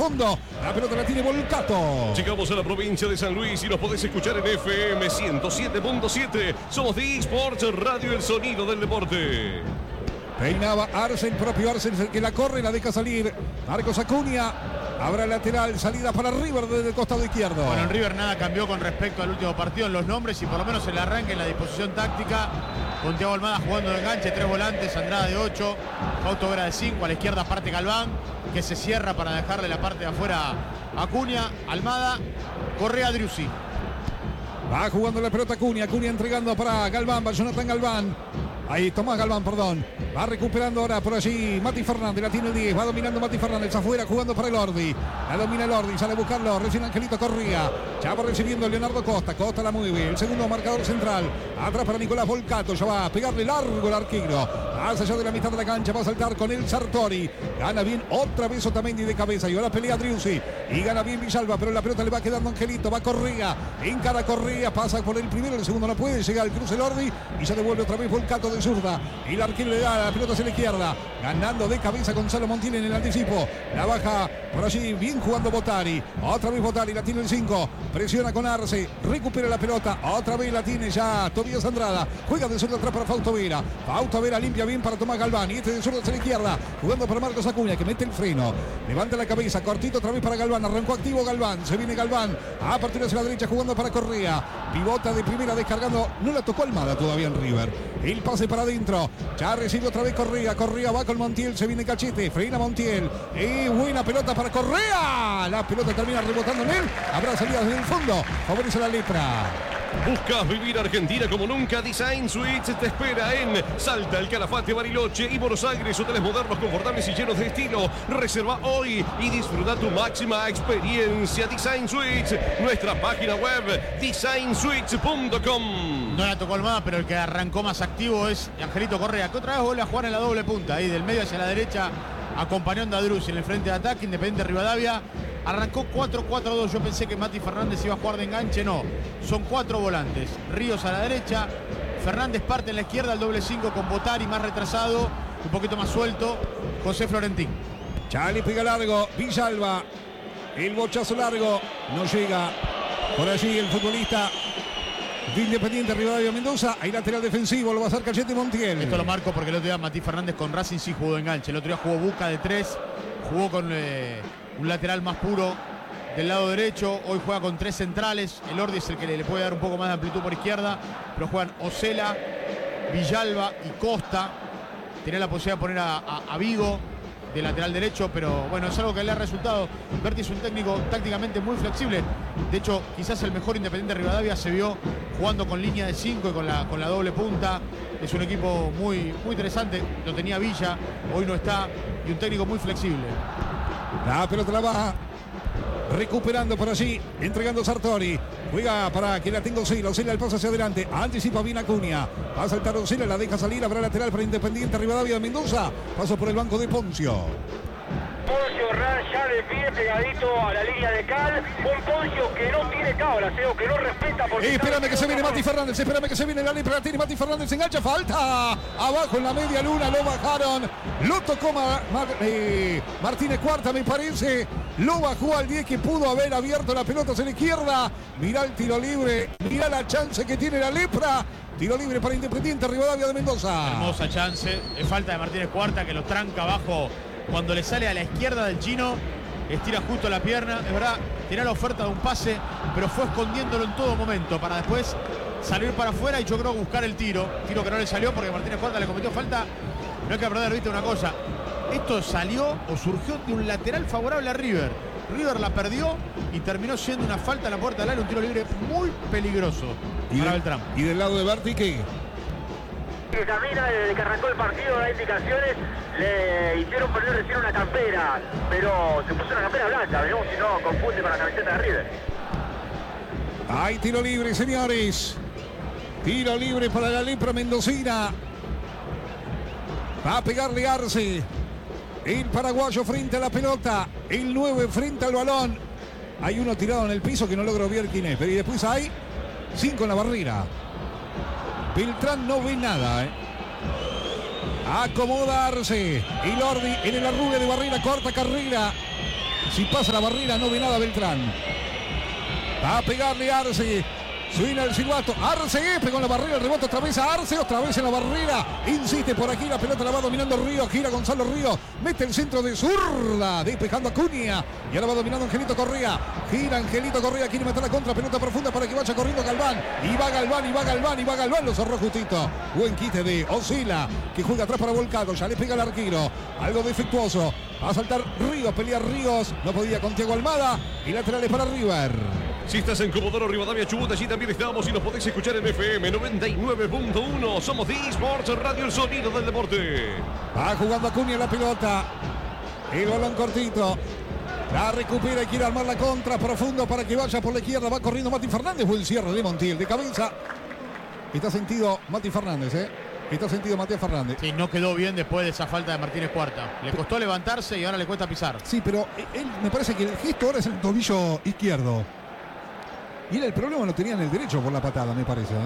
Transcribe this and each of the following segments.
fondo. La pelota la tiene Volcato. Llegamos a la provincia de San Luis y nos podés escuchar en FM 107.7. Somos de eSports Radio, el sonido del deporte. Peinaba Arce, el propio Arce es el que la corre, la deja salir. Marcos Acuña. Habrá lateral, salida para River desde el costado izquierdo. Bueno, en River nada cambió con respecto al último partido en los nombres y por lo menos el arranque en la disposición táctica. Con Thiago Almada jugando de enganche, 3 volantes, Andrada de 8, Fausto Vera de 5, a la izquierda parte Galván, que se cierra para dejarle la parte de afuera a Acuña, Almada, Correa, Driussi. Va jugando la pelota Acuña entregando para Galván, va Jonathan Galván. Ahí Tomás Galván, perdón. Va recuperando ahora por allí Mati Fernández, la tiene el 10, va dominando Mati Fernández afuera jugando para el Ordi. La domina el Ordi, sale a buscarlo, recién Angelito Corría. Ya va recibiendo Leonardo Costa, Costa la mueve, el segundo marcador central. Atrás para Nicolás Volcato, ya va a pegarle largo el arquero. Más allá de la mitad de la cancha va a saltar con el Sartori. Gana bien otra vez Otamendi de cabeza y ahora pelea Driussi. Y gana bien Villalba, pero la pelota le va quedando Angelito, va Corría. Encara Corría, pasa por el primero, el segundo no puede, llega al cruce el Ordi y se devuelve otra vez Volcato de zurda. Y el arquero le da la pelota hacia la izquierda. Ganando de cabeza Gonzalo Montiel en el anticipo. La baja por allí, bien jugando Botari. Otra vez Botari, la tiene el 5. Presiona con Arce, recupera la pelota. Otra vez la tiene ya Tobías Andrada. Juega de zurda atrás para Fausto Vera. Fausto Vera limpia bien para Tomás Galván. Y este de zurda hacia la izquierda. Jugando para Marcos Acuña, que mete el freno. Levanta la cabeza, cortito otra vez para Galván. Arrancó activo Galván. Se viene Galván. A partir hacia la derecha jugando para Correa. Pivota de primera descargando. No la tocó Almada todavía en River. El pase para adentro. Ya recibe otra vez Correa. Correa va con Montiel. Se viene Cachete. Frena Montiel. Y buena pelota para Correa. La pelota termina rebotando en él. Habrá salidas desde el fondo. Favorece la Lepra. ¿Buscas vivir Argentina como nunca? Design Suites te espera en Salta, El Calafate, Bariloche y Buenos Aires. Hoteles modernos, confortables y llenos de estilo. Reserva hoy y disfruta tu máxima experiencia. Design Suites, nuestra página web designsuites.com. No la tocó Almada, pero el que arrancó más activo es Angelito Correa, que otra vez vuelve a jugar en la doble punta, ahí del medio hacia la derecha, acompañando a Driussi en el frente de ataque. Independiente Rivadavia arrancó 4-4-2. Yo pensé que Mati Fernández iba a jugar de enganche. No, son 4 volantes. Ríos a la derecha, Fernández parte en la izquierda, el doble 5 con Botari más retrasado, un poquito más suelto, José Florentín. Chale pega largo, Villalba, el bochazo largo, no llega. Por allí el futbolista de Independiente Rivadavia Mendoza. Hay lateral defensivo, lo va a hacer Cachete Montiel. Esto lo marco porque el otro día Mati Fernández con Racing sí jugó de enganche. El otro día jugó Buca de 3, jugó con un lateral más puro del lado derecho. Hoy juega con 3 centrales. El Ordi es el que le puede dar un poco más de amplitud por izquierda, pero juegan Osela, Villalba y Costa. Tiene la posibilidad de poner a Vigo de lateral derecho, pero bueno, es algo que le ha resultado. Berti es un técnico tácticamente muy flexible. De hecho, quizás el mejor Independiente Rivadavia se vio jugando con línea de 5 y con la doble punta. Es un equipo muy, muy interesante. Lo tenía Villa, hoy no está, y un técnico muy flexible. La pelota la baja. Recuperando por allí, entregando Sartori. Juega para que la tenga Osela. Osela el paso hacia adelante. Anticipa bien Acuña. Va a saltar Osela, la deja salir. Habrá lateral para Independiente Rivadavia de Mendoza. Paso por el banco de Poncio. Poncio Ran ya de pie pegadito a la línea de cal. Un Poncio que no tiene cabras, o que no respeta. Espérame que se viene Mati Fernández. Espérame que se viene la Lepra. Tiene Mati Fernández. Se engancha. Falta. Abajo en la media luna. Lo bajaron. Lo tocó Martínez Cuarta, me parece. Lo bajó al 10 que pudo haber abierto la pelota hacia la izquierda. Mirá el tiro libre. Mirá la chance que tiene la Lepra. Tiro libre para Independiente Rivadavia de Mendoza. Hermosa chance. Es falta de Martínez Cuarta que lo tranca abajo. Cuando le sale a la izquierda del chino, estira justo la pierna. Es verdad, tenía la oferta de un pase, pero fue escondiéndolo en todo momento para después salir para afuera y yo creo buscar el tiro. Tiro que no le salió porque Martínez Cuarta le cometió falta. No hay que perder, viste una cosa. Esto salió o surgió de un lateral favorable a River. River la perdió y terminó siendo una falta en la puerta del área, un tiro libre muy peligroso para Beltrán. ¿Y del lado de Berti qué? Que camina desde que arrancó el partido, da indicaciones, le hicieron poner recién una campera, pero se puso una campera blanca, veremos si no confunde con la camiseta de River. Hay tiro libre, señores. Tiro libre para la Lepra mendocina. Va a pegarle Arce. El paraguayo frente a la pelota. El 9 frente al balón. Hay uno tirado en el piso que no logro ver quién es. Pero y después hay 5 en la barrera. Beltrán no ve nada. Acomoda Arce. El Ordi en el arrugue de barrera. Corta carrera. Si pasa la barrera no ve nada Beltrán. Va a pegarle Arce. Suena el silbato. Arce pegó en la barrera. El rebote otra vez a Arce. Otra vez en la barrera. Insiste por aquí. La pelota la va dominando Ríos. Gira Gonzalo Ríos. Mete el centro de zurda. Despejando a Cunha. Y ahora va dominando Angelito Correa. Gira Angelito Correa. Quiere meter la contra. Pelota profunda para que vaya corriendo Galván. Y va Galván. Y va Galván. Y va Galván. Lo cerró justito. Buen quite de Osila. Que juega atrás para Volcado. Ya le pega el arquero. Algo defectuoso. Va a saltar Ríos. Pelea Ríos. No podía con Thiago Almada. Y laterales para River. Si estás en Comodoro Rivadavia, Chubut, allí también estamos y nos podéis escuchar en FM 99.1. Somos The Sports Radio, el sonido del deporte. Va jugando Acuña la pelota. El balón cortito. La recupera y quiere armar la contra. Profundo para que vaya por la izquierda. Va corriendo Mati Fernández. Buen cierre de Montiel. De cabeza. Está sentido Mati Fernández, Está sentido Matías Fernández. Sí, no quedó bien después de esa falta de Martínez Cuarta. Le costó levantarse y ahora le cuesta pisar. Sí, pero él me parece que el gesto ahora es el tobillo izquierdo. Y él el problema lo tenía en el derecho por la patada, me parece.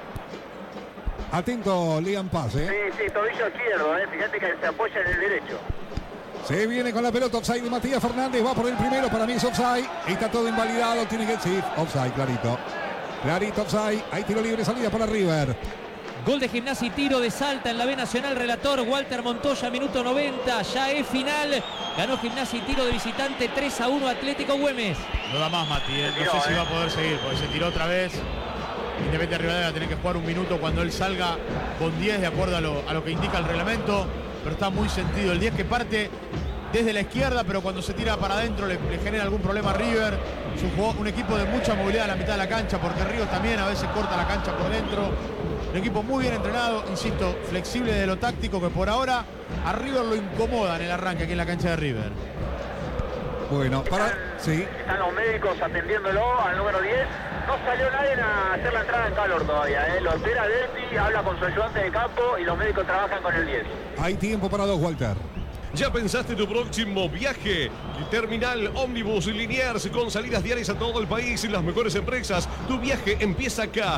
Atento, Lean Paz. Sí, tobillo izquierdo. Fíjate que se apoya en el derecho. Se viene con la pelota, offside de Matías Fernández. Va por el primero, para mí es offside. Está todo invalidado, tiene que decir offside, clarito. Clarito offside. Hay tiro libre, salida para River. Gol de Gimnasia y tiro de Salta en la B Nacional. Relator Walter Montoya, minuto 90. Ya es final. Ganó Gimnasia y tiro de visitante 3-1 Atlético Güemes. No da más, Mati. No sé si va a poder seguir porque se tiró otra vez. Independiente Rivadavia va a tener que jugar un minuto cuando él salga con 10 de acuerdo a lo que indica el reglamento. Pero está muy sentido. El 10 que parte desde la izquierda, pero cuando se tira para adentro le genera algún problema a River. Es un equipo de mucha movilidad a la mitad de la cancha porque Ríos también a veces corta la cancha por dentro. Un equipo muy bien entrenado, insisto, flexible de lo táctico, que por ahora a River lo incomoda en el arranque aquí en la cancha de River. Bueno, Están los médicos atendiéndolo al número 10. No salió nadie a hacer la entrada en calor todavía. Lo espera Delti, habla con su ayudante de campo y los médicos trabajan con el 10. Hay tiempo para dos, Walter. ¿Ya pensaste tu próximo viaje? Terminal Ómnibus Liniers con salidas diarias a todo el país y las mejores empresas. Tu viaje empieza acá.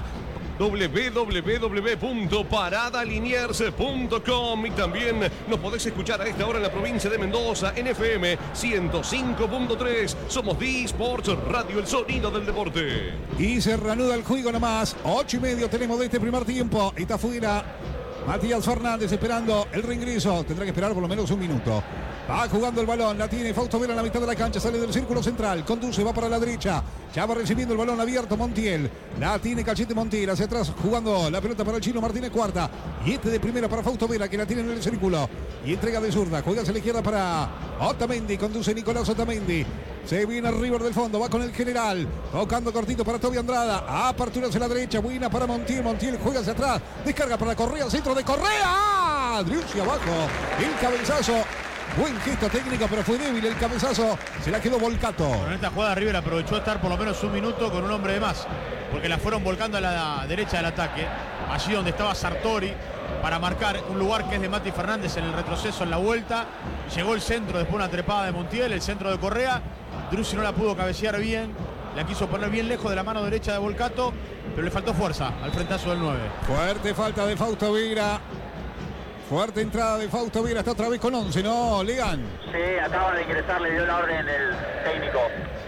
www.paradaliniers.com y también nos podés escuchar a esta hora en la provincia de Mendoza en FM 105.3. Somos The Sports Radio, el sonido del deporte. Y se reanuda el juego nomás. 8:30 tenemos de este primer tiempo. Está fuera Matías Fernández esperando el reingreso. Tendrá que esperar por lo menos un minuto. Va jugando el balón, la tiene Fausto Vera en la mitad de la cancha, sale del círculo central, conduce, va para la derecha, ya va recibiendo el balón abierto Montiel, la tiene Cachete Montiel, hacia atrás jugando la pelota para el chino Martínez Cuarta, y este de primera para Fausto Vera que la tiene en el círculo, y entrega de zurda, juega hacia la izquierda para Otamendi, conduce Nicolás Otamendi, se viene River del fondo, va con el general, tocando cortito para Toby Andrada, apertura hacia la derecha, buena para Montiel, Montiel juega hacia atrás, descarga para Correa, centro de Correa, Driussi abajo, el cabezazo. Buen gesto técnico, pero fue débil el cabezazo. Se la quedó Volcato. Bueno, en esta jugada River aprovechó estar por lo menos un minuto con un hombre de más. Porque la fueron volcando a la derecha del ataque. Allí donde estaba Sartori. Para marcar un lugar que es de Mati Fernández en el retroceso en la vuelta. Llegó el centro, después una trepada de Montiel. El centro de Correa. Driussi no la pudo cabecear bien. La quiso poner bien lejos de la mano derecha de Volcato. Pero le faltó fuerza al frentazo del 9. Fuerte falta de Fausto Vera. Fuerte entrada de Fausto Vera, está otra vez con 11, ¿no, Legan? Sí, acaba de ingresar, le dio la orden el técnico.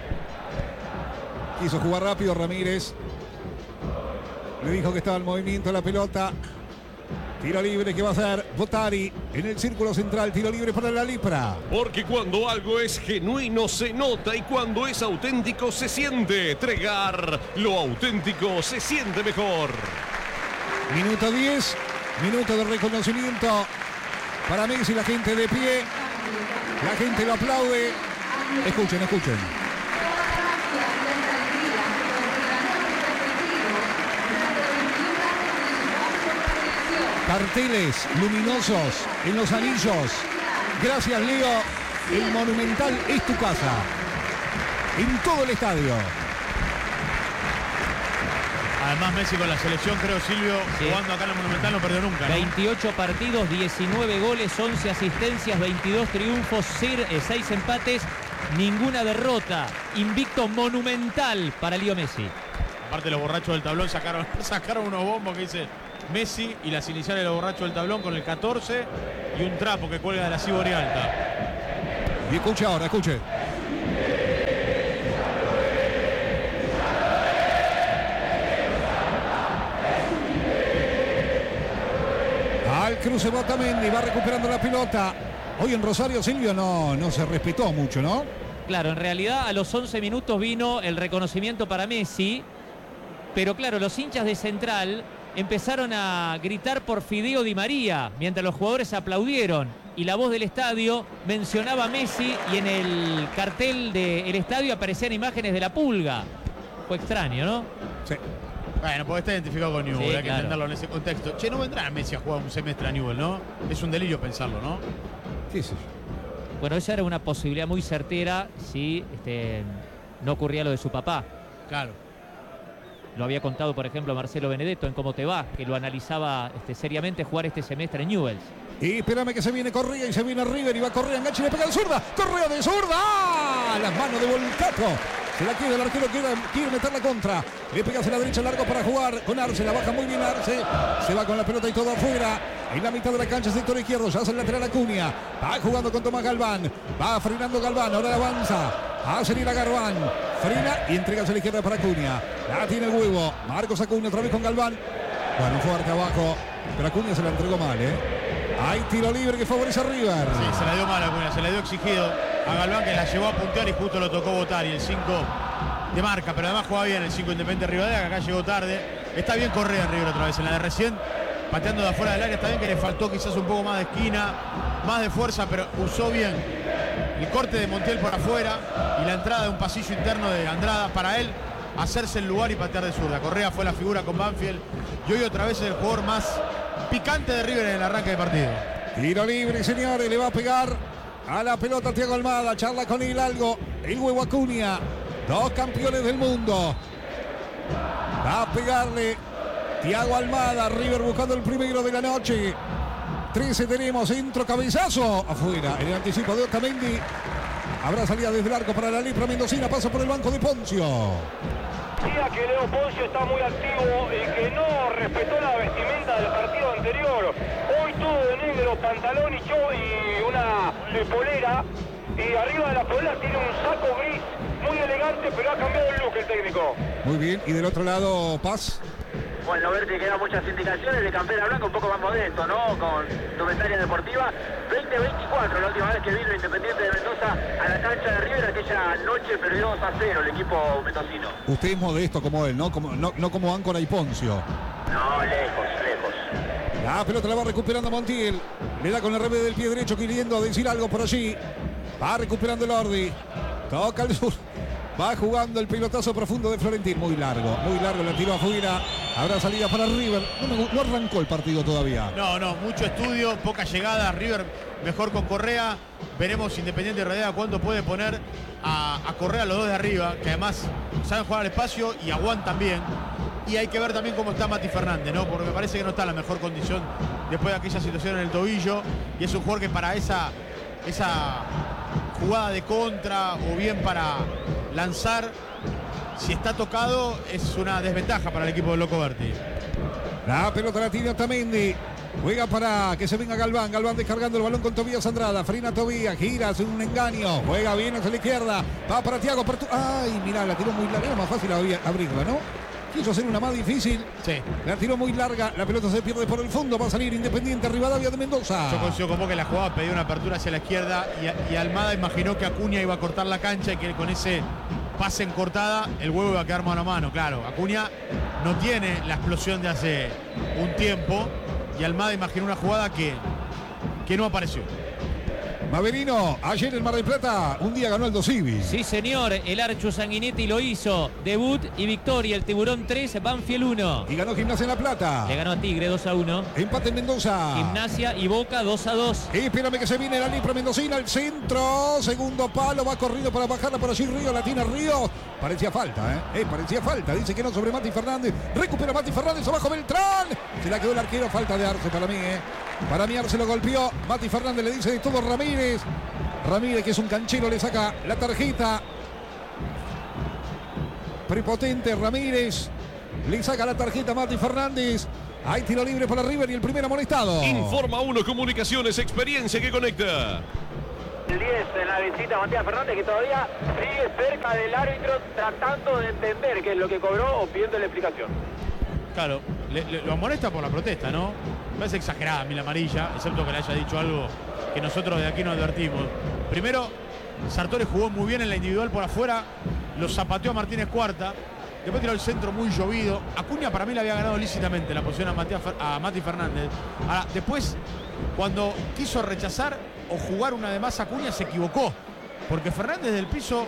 Quiso jugar rápido Ramírez. Le dijo que estaba en movimiento la pelota. Tiro libre que va a hacer Botari en el círculo central, tiro libre para la Lipra. Porque cuando algo es genuino se nota y cuando es auténtico se siente. Tregar, lo auténtico se siente mejor. Minuto 10. Minuto de reconocimiento para Messi, la gente de pie, la gente lo aplaude. Escuchen. Carteles luminosos en los anillos. Gracias, Leo. El Monumental es tu casa. En todo el estadio. Además Messi con la selección, creo, Silvio, jugando acá en el Monumental no perdió nunca, ¿no? 28 partidos, 19 goles, 11 asistencias, 22 triunfos, 6 empates, ninguna derrota. Invicto monumental para Leo Messi. Aparte los borrachos del tablón sacaron unos bombos que dice Messi y las iniciales de los borrachos del tablón con el 14 y un trapo que cuelga de la Sibori Alta. Y escuche ahora, escuche. cruce Otamendi, va recuperando la pelota. Hoy en Rosario, Silvio, no se respetó mucho, ¿no? Claro, en realidad a los 11 minutos vino el reconocimiento para Messi, pero claro, los hinchas de Central empezaron a gritar por Fideo Di María, mientras los jugadores aplaudieron, y la voz del estadio mencionaba a Messi, y en el cartel del estadio aparecían imágenes de la Pulga. Fue extraño, ¿no? Sí. Bueno, porque está identificado con Newell, Sí, hay que entenderlo en ese contexto. Che, no vendrá Messi a jugar un semestre a Newell, ¿no? Es un delirio pensarlo, ¿no? ¿Qué es eso? Bueno, esa era una posibilidad muy certera si no ocurría lo de su papá. Claro. Lo había contado, por ejemplo, Marcelo Benedetto en Cómo te va, que lo analizaba seriamente jugar este semestre en Newell's. Y espérame que se viene Correa y se viene River y va Correa, engancha y le pega de zurda. Correa de zurda. ¡Ah! Las manos de Volcato. Se la quiere el arquero, quiere meter la contra. Le pega hacia la derecha largo para jugar con Arce. La baja muy bien Arce. Se va con la pelota y todo afuera. En la mitad de la cancha, sector izquierdo. Ya hace el lateral Acuña. Va jugando con Tomás Galván. Va frenando Galván. Ahora avanza. Hace ir a Galván. Frena y entrega hacia la izquierda para Acuña. La tiene el huevo. Marcos Acuña otra vez con Galván. Bueno, fuerte abajo. Pero Acuña se la entregó mal, ¿eh? Hay tiro libre que favorece a River. Sí, se la dio mal a Acuña, se la dio exigido a Galván, que la llevó a puntear y justo lo tocó botar. Y el 5 de marca, pero además juega bien el 5 Independiente Rivadavia, que acá llegó tarde. Está bien Correa en River otra vez, en la de recién, pateando de afuera del área. Está bien que le faltó quizás un poco más de esquina, más de fuerza, pero usó bien el corte de Montiel por afuera y la entrada de un pasillo interno de Andrada para él hacerse el lugar y patear de zurda. Correa fue la figura con Banfield y hoy otra vez es el jugador más picante de River en el arranque de partido. Tiro libre, señores, le va a pegar a la pelota Thiago Almada, charla con Hidalgo, el huevo Acuña, dos campeones del mundo. Va a pegarle Thiago Almada, River buscando el primero de la noche. 13 tenemos, centro, cabezazo, afuera, en el anticipo de Otamendi. Habrá salida desde el arco para la Lepra Mendocina, pasa por el banco de Poncio. Decía que Leo Poncio está muy activo y que no respetó la vestimenta del partido anterior. Hoy todo de negro, pantalón y una polera. Y arriba de la polera tiene un saco gris muy elegante, pero ha cambiado el look el técnico. Muy bien, y del otro lado, Paz. Bueno, Berti, quedan muchas indicaciones de Campera Blanca, un poco más modesto, ¿no? Con indumentaria deportiva. 20-24, la última vez que vino Independiente de Mendoza a la cancha de River, aquella noche perdió 2-0 el equipo mendocino. Usted es modesto como él, ¿no? No como Áncora y Poncio. No, lejos. La pelota la va recuperando Montiel. Le da con el revés del pie derecho, queriendo decir algo por allí. Va recuperando el Ordi. Toca el sur. Va jugando el pelotazo profundo de Florentín. Muy largo, la tiró afuera. Habrá salida para River. No arrancó el partido todavía. No, mucho estudio, poca llegada. River mejor con Correa. Veremos Independiente Rivadavia cuánto puede poner a Correa a los dos de arriba, que además saben jugar al espacio y aguantan bien. Y hay que ver también cómo está Mati Fernández, ¿no? Porque me parece que no está en la mejor condición después de aquella situación en el tobillo. Y es un jugador que para esa jugada de contra o bien para lanzar, si está tocado, es una desventaja para el equipo de Loco Berti. La pelota la tiene Otamendi. Juega para que se venga Galván. Galván descargando el balón con Tobías Andrada. Frena Tobías, gira, hace un engaño. Juega bien hacia la izquierda. Va para Thiago. Ay, mirá, la tiró muy larga. Era más fácil abrirla, ¿no? Quiso hacer una más difícil. Sí. La tiró muy larga. La pelota se pierde por el fondo. Va a salir Independiente Rivadavia de Mendoza. Yo coincido con vos que la jugada pedía una apertura hacia la izquierda y Almada imaginó que Acuña iba a cortar la cancha y que con ese pase en cortada el huevo iba a quedar mano a mano. Claro, Acuña no tiene la explosión de hace un tiempo y Almada imaginó una jugada que no apareció. Maverino, ayer en Mar del Plata, un día ganó el Dosivi. Sí, señor, el Archu Sanguinetti lo hizo. Debut y victoria, el Tiburón 3, Banfield 1. Y ganó Gimnasia en La Plata. Le ganó a Tigre 2-1. Empate en Mendoza. Gimnasia y Boca 2-2. Espérame que se viene la Lepra Mendocina, el centro, segundo palo, va corriendo para bajarla por allí Río, la tiene Río. Parecía falta, parecía falta. Dice que no sobre Mati Fernández. Recupera Mati Fernández, abajo Beltrán. Se la quedó el arquero, falta de Arce para mí, Para mí Arce lo golpeó. Mati Fernández le dice de todo Ramírez. Ramírez, que es un canchero, le saca la tarjeta. Prepotente Ramírez. Le saca la tarjeta a Mati Fernández. Hay tiro libre para River y el primer amonestado. Informa 1 Comunicaciones, experiencia que conecta. El 10 en la visita Matías Fernández, que todavía sigue cerca del árbitro tratando de entender qué es lo que cobró o pidiendo la explicación. Claro, lo amonesta por la protesta, ¿no? Me parece exagerada a mí la amarilla, excepto que le haya dicho algo que nosotros de aquí no advertimos. Primero, Sartori jugó muy bien en la individual por afuera, lo zapateó a Martínez Cuarta, después tiró el centro muy llovido. Acuña para mí le había ganado lícitamente la posición a Mati Fernández. Ahora, después, cuando quiso rechazar o jugar una de más, Acuña se equivocó, porque Fernández del piso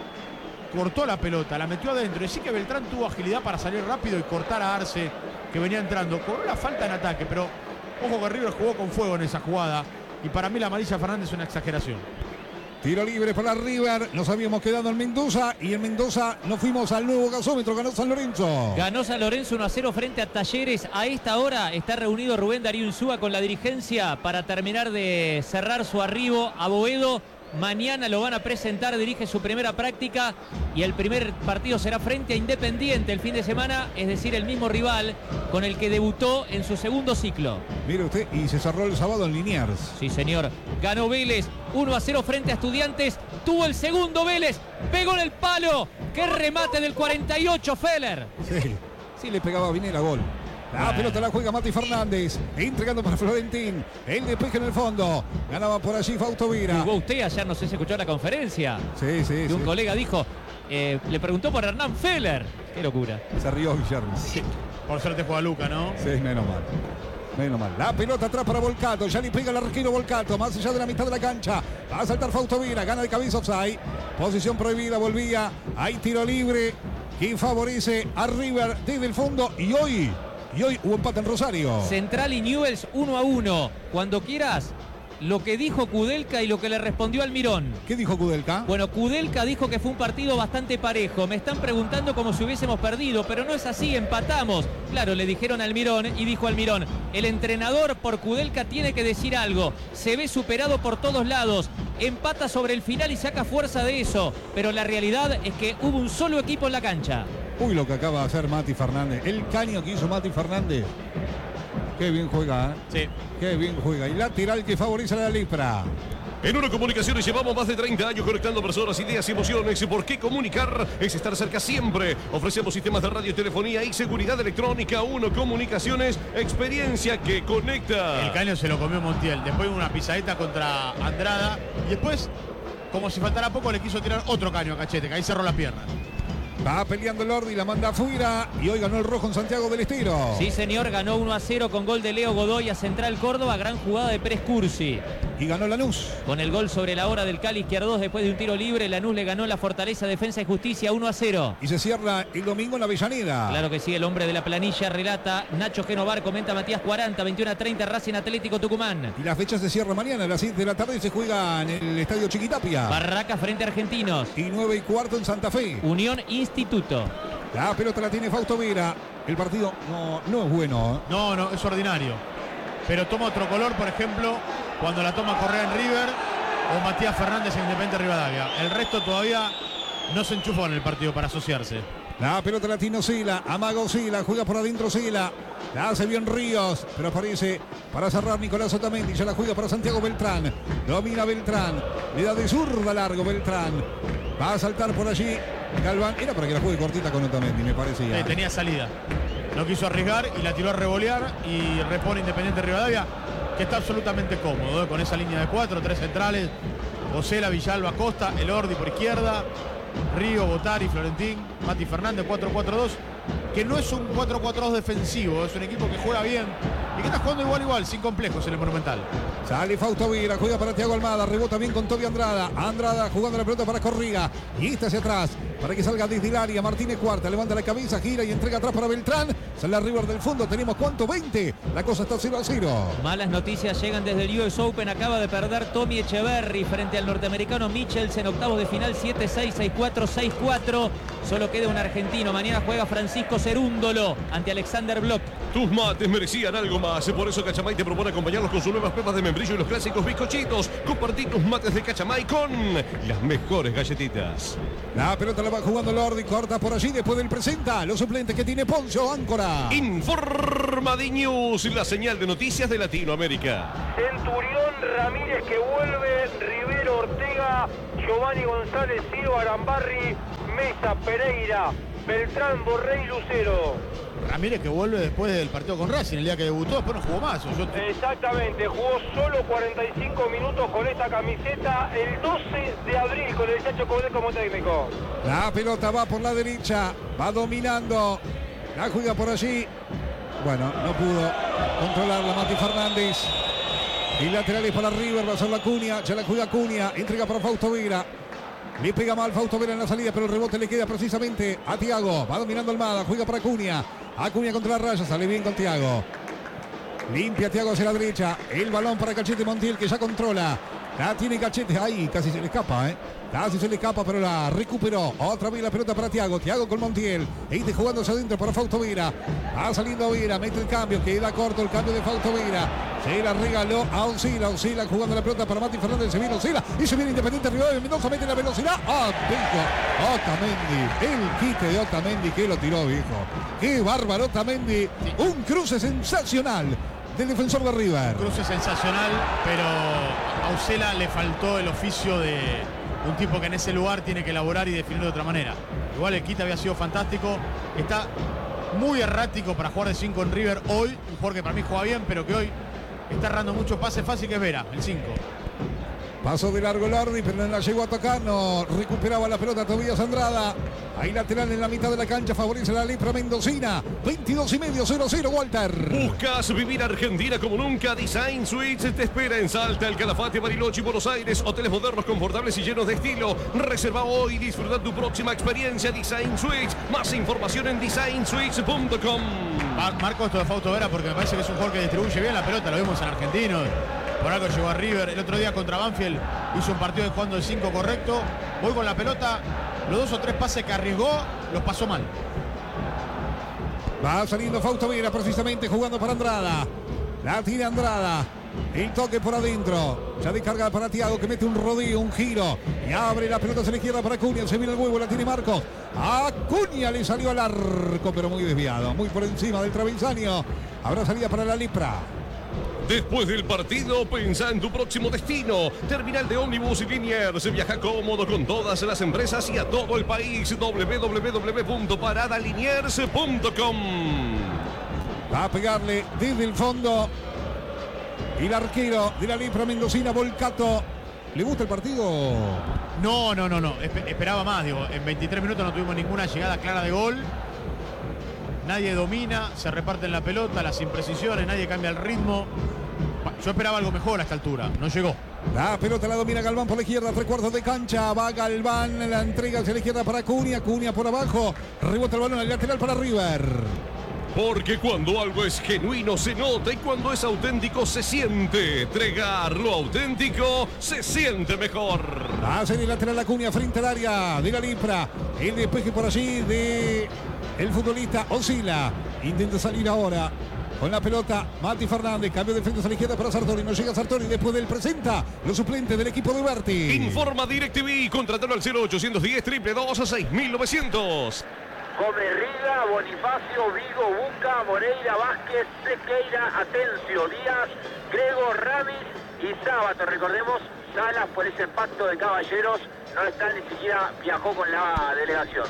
cortó la pelota, la metió adentro. Y sí que Beltrán tuvo agilidad para salir rápido y cortar a Arce, que venía entrando. Cobró la falta en ataque, pero ojo que River jugó con fuego en esa jugada. Y para mí la amarilla Fernández es una exageración. Tiro libre para River. Nos habíamos quedado en Mendoza. Y en Mendoza nos fuimos al nuevo gasómetro. Ganó San Lorenzo. Ganó San Lorenzo 1-0 frente a Talleres. A esta hora está reunido Rubén Darío Insúa con la dirigencia para terminar de cerrar su arribo a Boedo. Mañana lo van a presentar, dirige su primera práctica y el primer partido será frente a Independiente el fin de semana, es decir, el mismo rival con el que debutó en su segundo ciclo. Mire usted, y se cerró el sábado en Liniers. Sí, señor. Ganó Vélez 1-0 frente a Estudiantes. Tuvo el segundo Vélez, pegó en el palo. ¡Qué remate del 48, Feller! Sí, le pegaba bien el gol. La pelota la juega Mati Fernández, entregando para Florentín. El despeje en el fondo. Ganaba por allí Fausto Vira. Jugó usted ayer, no sé si escuchó la conferencia. Sí. Que un colega dijo, le preguntó por Hernán Feller. Qué locura. Se rió Guillermo. Sí. Por suerte juega Luca, ¿no? Sí, menos mal. La pelota atrás para Volcato. Ya le pega el arquero Volcato. Más allá de la mitad de la cancha. Va a saltar Fausto Vira. Gana de cabeza offside. Posición prohibida. Volvía. Hay tiro libre que favorece a River desde el fondo. Y hoy hubo empate en Rosario. Central y Newell's 1-1. Cuando quieras, lo que dijo Kudelka y lo que le respondió Almirón. ¿Qué dijo Kudelka? Bueno, Kudelka dijo que fue un partido bastante parejo. Me están preguntando como si hubiésemos perdido, pero no es así, empatamos. Claro, le dijeron a Almirón y dijo Almirón, el entrenador por Kudelka tiene que decir algo. Se ve superado por todos lados. Empata sobre el final y saca fuerza de eso. Pero la realidad es que hubo un solo equipo en la cancha. Uy, lo que acaba de hacer Mati Fernández. El caño que hizo Mati Fernández. Qué bien juega, ¿eh? Sí. Qué bien juega. Y lateral que favorece a la Lispra. En Oro Comunicaciones llevamos más de 30 años conectando personas, ideas y emociones. ¿Y por qué comunicar? Es estar cerca siempre. Ofrecemos sistemas de radio, telefonía y seguridad electrónica. Uno Comunicaciones, experiencia que conecta. El caño se lo comió Montiel. Después una pisadita contra Andrada. Y después, como si faltara poco, le quiso tirar otro caño a Cachete, que ahí cerró la pierna. Va peleando el Ordi, la manda afuera y hoy ganó el rojo en Santiago del Estero. Sí, señor, ganó 1-0 con gol de Leo Godoy a Central Córdoba, gran jugada de Pérez Cursi. Y ganó Lanús. Con el gol sobre la hora del Cali Izquierdos después de un tiro libre, Lanús le ganó la Fortaleza Defensa y Justicia 1-0. Y se cierra el domingo en la Avellaneda. Claro que sí, el hombre de la planilla relata Nacho Genovar, comenta Matías 40, 21-30 Racing Atlético Tucumán. Y la fecha se cierra mañana a las 7 de la tarde y se juega en el Estadio Chiquitapia. Barracas frente a Argentinos. Y 9:15 en Santa Fe. Unión Instituto. La pelota la tiene Fausto Vera. El partido no es bueno. No, es ordinario. Pero toma otro color, por ejemplo, cuando la toma Correa en River o Matías Fernández en Independiente Rivadavia. El resto todavía no se enchufó en el partido para asociarse. La pelota la tiene Sila, amaga Sila, juega por adentro Sila. La hace bien Ríos, pero aparece para cerrar Nicolás Otamendi. Ya la juega para Santiago Beltrán. Domina Beltrán. Le da de zurda largo Beltrán. Va a saltar por allí Galván. Era para que la juegue cortita con Otamendi, me parece ya. Tenía salida. No quiso arriesgar y la tiró a revolear y repone Independiente Rivadavia, que está absolutamente cómodo, con esa línea de 4, 3 centrales. Osela, Villalba, Costa, el Ordi por izquierda, Río, Botari, Florentín, Mati Fernández, 4-4-2, que no es un 4-4-2 defensivo, es un equipo que juega bien y que está jugando igual, sin complejos en el Monumental. Sale Fausto Vira, juega para Thiago Almada, rebota bien con Toby Andrada. Andrada jugando la pelota para Corriga y está hacia atrás para que salga desde el área. Martínez Cuarta, levanta la cabeza, gira y entrega atrás para Beltrán. Sale a River del fondo, tenemos ¿cuánto? 20. La cosa está 0-0. Malas noticias llegan desde el US Open. Acaba de perder Tommy Echeverry frente al norteamericano Michelsen, octavos de final, 7-6, 6-4, 6-4. Solo queda un argentino. Mañana juega Francisco Cerúndolo ante Alexander Bloch. Tus mates merecían algo más. Por eso Cachamay te propone acompañarlos con sus nuevas pepas de membrillo y los clásicos bizcochitos. Compartí tus mates de Cachamay con las mejores galletitas. La pelota la va jugando Lordi, corta por allí, después del presenta los suplentes que tiene Poncio, áncora. Informa de News, la señal de noticias de Latinoamérica. Centurión Ramírez que vuelve, Rivero Ortega, Giovanni González Silva, Arambarri, Mesa, Pereira, Beltrán, Borré y Lucero. Ramírez que vuelve después del partido con Racing, el día que debutó, después no jugó más. Exactamente, jugó solo 45 minutos con esta camiseta el 12 de abril con el Chacho Coudet como técnico. La pelota va por la derecha, va dominando, la juega por allí. Bueno, no pudo controlarla Mati Fernández. Y laterales para River, va a ser la Cunha, ya la juega Cunha, entrega para Fausto Vera. Le pega mal Fausto Vera en la salida, pero el rebote le queda precisamente a Thiago. Va dominando Almada, juega para Cunha. Acuña contra la raya, sale bien con Thiago. Limpia Thiago hacia la derecha. El balón para Cachete Montiel, que ya controla. La tiene Cachete, ahí casi se le escapa, Casi se le escapa, pero la recuperó. Otra vez la pelota para Thiago. Thiago con Montiel. Este jugando hacia adentro para Fausto Vera. Va saliendo Vera, mete el cambio, queda corto el cambio de Fausto Vera. Se la regaló a Osila. Osila jugando la pelota para Mati Fernández. Se viene Osila y se viene Independiente Rivadavia. Mendoza mete la velocidad. Otamendi. El quite de Otamendi que lo tiró, viejo. Qué bárbaro Otamendi. Un cruce sensacional del defensor de River. Cruce sensacional, pero a Osela le faltó el oficio de un tipo que en ese lugar tiene que elaborar y definir de otra manera. Igual el quite había sido fantástico. Está muy errático para jugar de 5 en River hoy. Un jugador que para mí juega bien, pero que hoy está errando mucho pase fácil, que es Vera, el 5. Pasó de largo Lordi, pero no la llegó a tocar. No recuperaba la pelota Tobías Andrada. Ahí lateral en la mitad de la cancha. Favorece la lepra mendocina. 22,5, 0-0, Walter. ¿Buscas vivir Argentina como nunca? Design Suites te espera en Salta, El Calafate, Bariloche y Buenos Aires. Hoteles modernos, confortables y llenos de estilo. Reserva hoy y disfruta tu próxima experiencia. Design Suites. Más información en designsuites.com. Marco esto de Fausto Vera porque me parece que es un jugador que distribuye bien la pelota. Lo vimos en Argentino. Por algo llegó a River. El otro día contra Banfield hizo un partido de jugando el 5 correcto. Hoy con la pelota, los 2 o 3 pases que arriesgó, los pasó mal. Va saliendo Fausto Vera precisamente jugando para Andrada. La tira Andrada. El toque por adentro. Ya descarga para Thiago que mete un rodillo, un giro. Y abre la pelota hacia la izquierda para Cunha. Se viene el huevo, la tiene Marcos. A Cunha le salió al arco, pero muy desviado. Muy por encima del travesaño. Habrá salida para la lepra. Después del partido, pensá en tu próximo destino. Terminal de ómnibus y Liniers. Viaja cómodo con todas las empresas y a todo el país. www.paradaliniers.com. Va a pegarle desde el fondo. Y el arquero de la lepra mendocina, Volcato. ¿Le gusta el partido? No. Esperaba más, digo. En 23 minutos no tuvimos ninguna llegada clara de gol. Nadie domina, se reparten la pelota, las imprecisiones, nadie cambia el ritmo. Yo esperaba algo mejor a esta altura, no llegó. La pelota la domina Galván por la izquierda, 3/4 de cancha. Va Galván, la entrega hacia la izquierda para Cunha. Cunha por abajo, rebota el balón al lateral para River. Porque cuando algo es genuino se nota y cuando es auténtico se siente. Tregar lo auténtico se siente mejor. Hace el lateral la Cunha frente al área de la lepra. El despeje por allí de el futbolista Osila. Intenta salir ahora con la pelota Mati Fernández. Cambio de frente a la izquierda para Sartori. No llega Sartori después del presenta los suplentes del equipo de Berti. Informa DirecTV. Contratalo al 0810 222 6900. Come Riga, Bonifacio, Vigo, Buca, Moreira, Vázquez, Sequeira, Atencio, Díaz, Grego, Ramis y Sábato. Recordemos, Salas por ese pacto de caballeros no está, ni siquiera viajó con la delegación.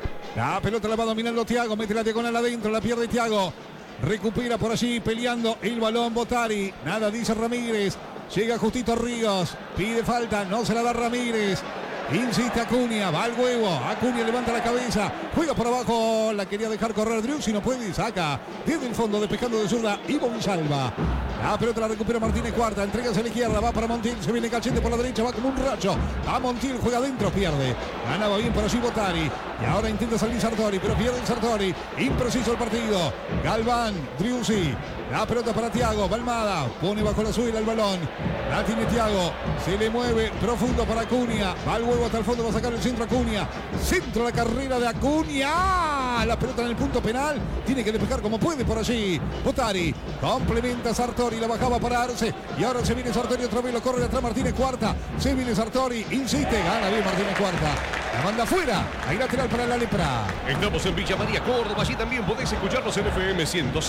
La pelota la va dominando Thiago, mete la diagonal adentro, la pierde Thiago. Recupera por allí peleando el balón Botari. Nada dice Ramírez. Llega justito Ríos. Pide falta, no se la da Ramírez. Insiste Acuña, va al huevo. Acuña levanta la cabeza, juega por abajo. La quería dejar correr Drew, si no puede, saca desde el fondo, despejando de zurda Ivo Villalba. La pelota la recupera Martínez Cuarta, entrega hacia la izquierda, va para Montiel, se viene Cachete por la derecha, va como un rayo. Va Montiel, juega adentro, pierde. Ganaba bien por allí Botari. Y ahora intenta salir Sartori, pero pierde Sartori. Impreciso el partido. Galván, Driussi. La pelota para Thiago, Balmada, pone bajo la suela el balón. La tiene Thiago, se le mueve profundo para Acuña. Va al huevo hasta el fondo, va a sacar el centro Acuña. Centro la carrera de Acuña. La pelota en el punto penal. Tiene que despejar como puede por allí. Botari complementa a Sartori, la bajaba para Arce. Y ahora se viene Sartori otra vez, lo corre de atrás Martínez Cuarta. Se viene Sartori, insiste, gana bien Martínez Cuarta. La manda afuera, ahí lateral para la lepra. Estamos en Villa María, Córdoba. Allí también podés escucharnos en FM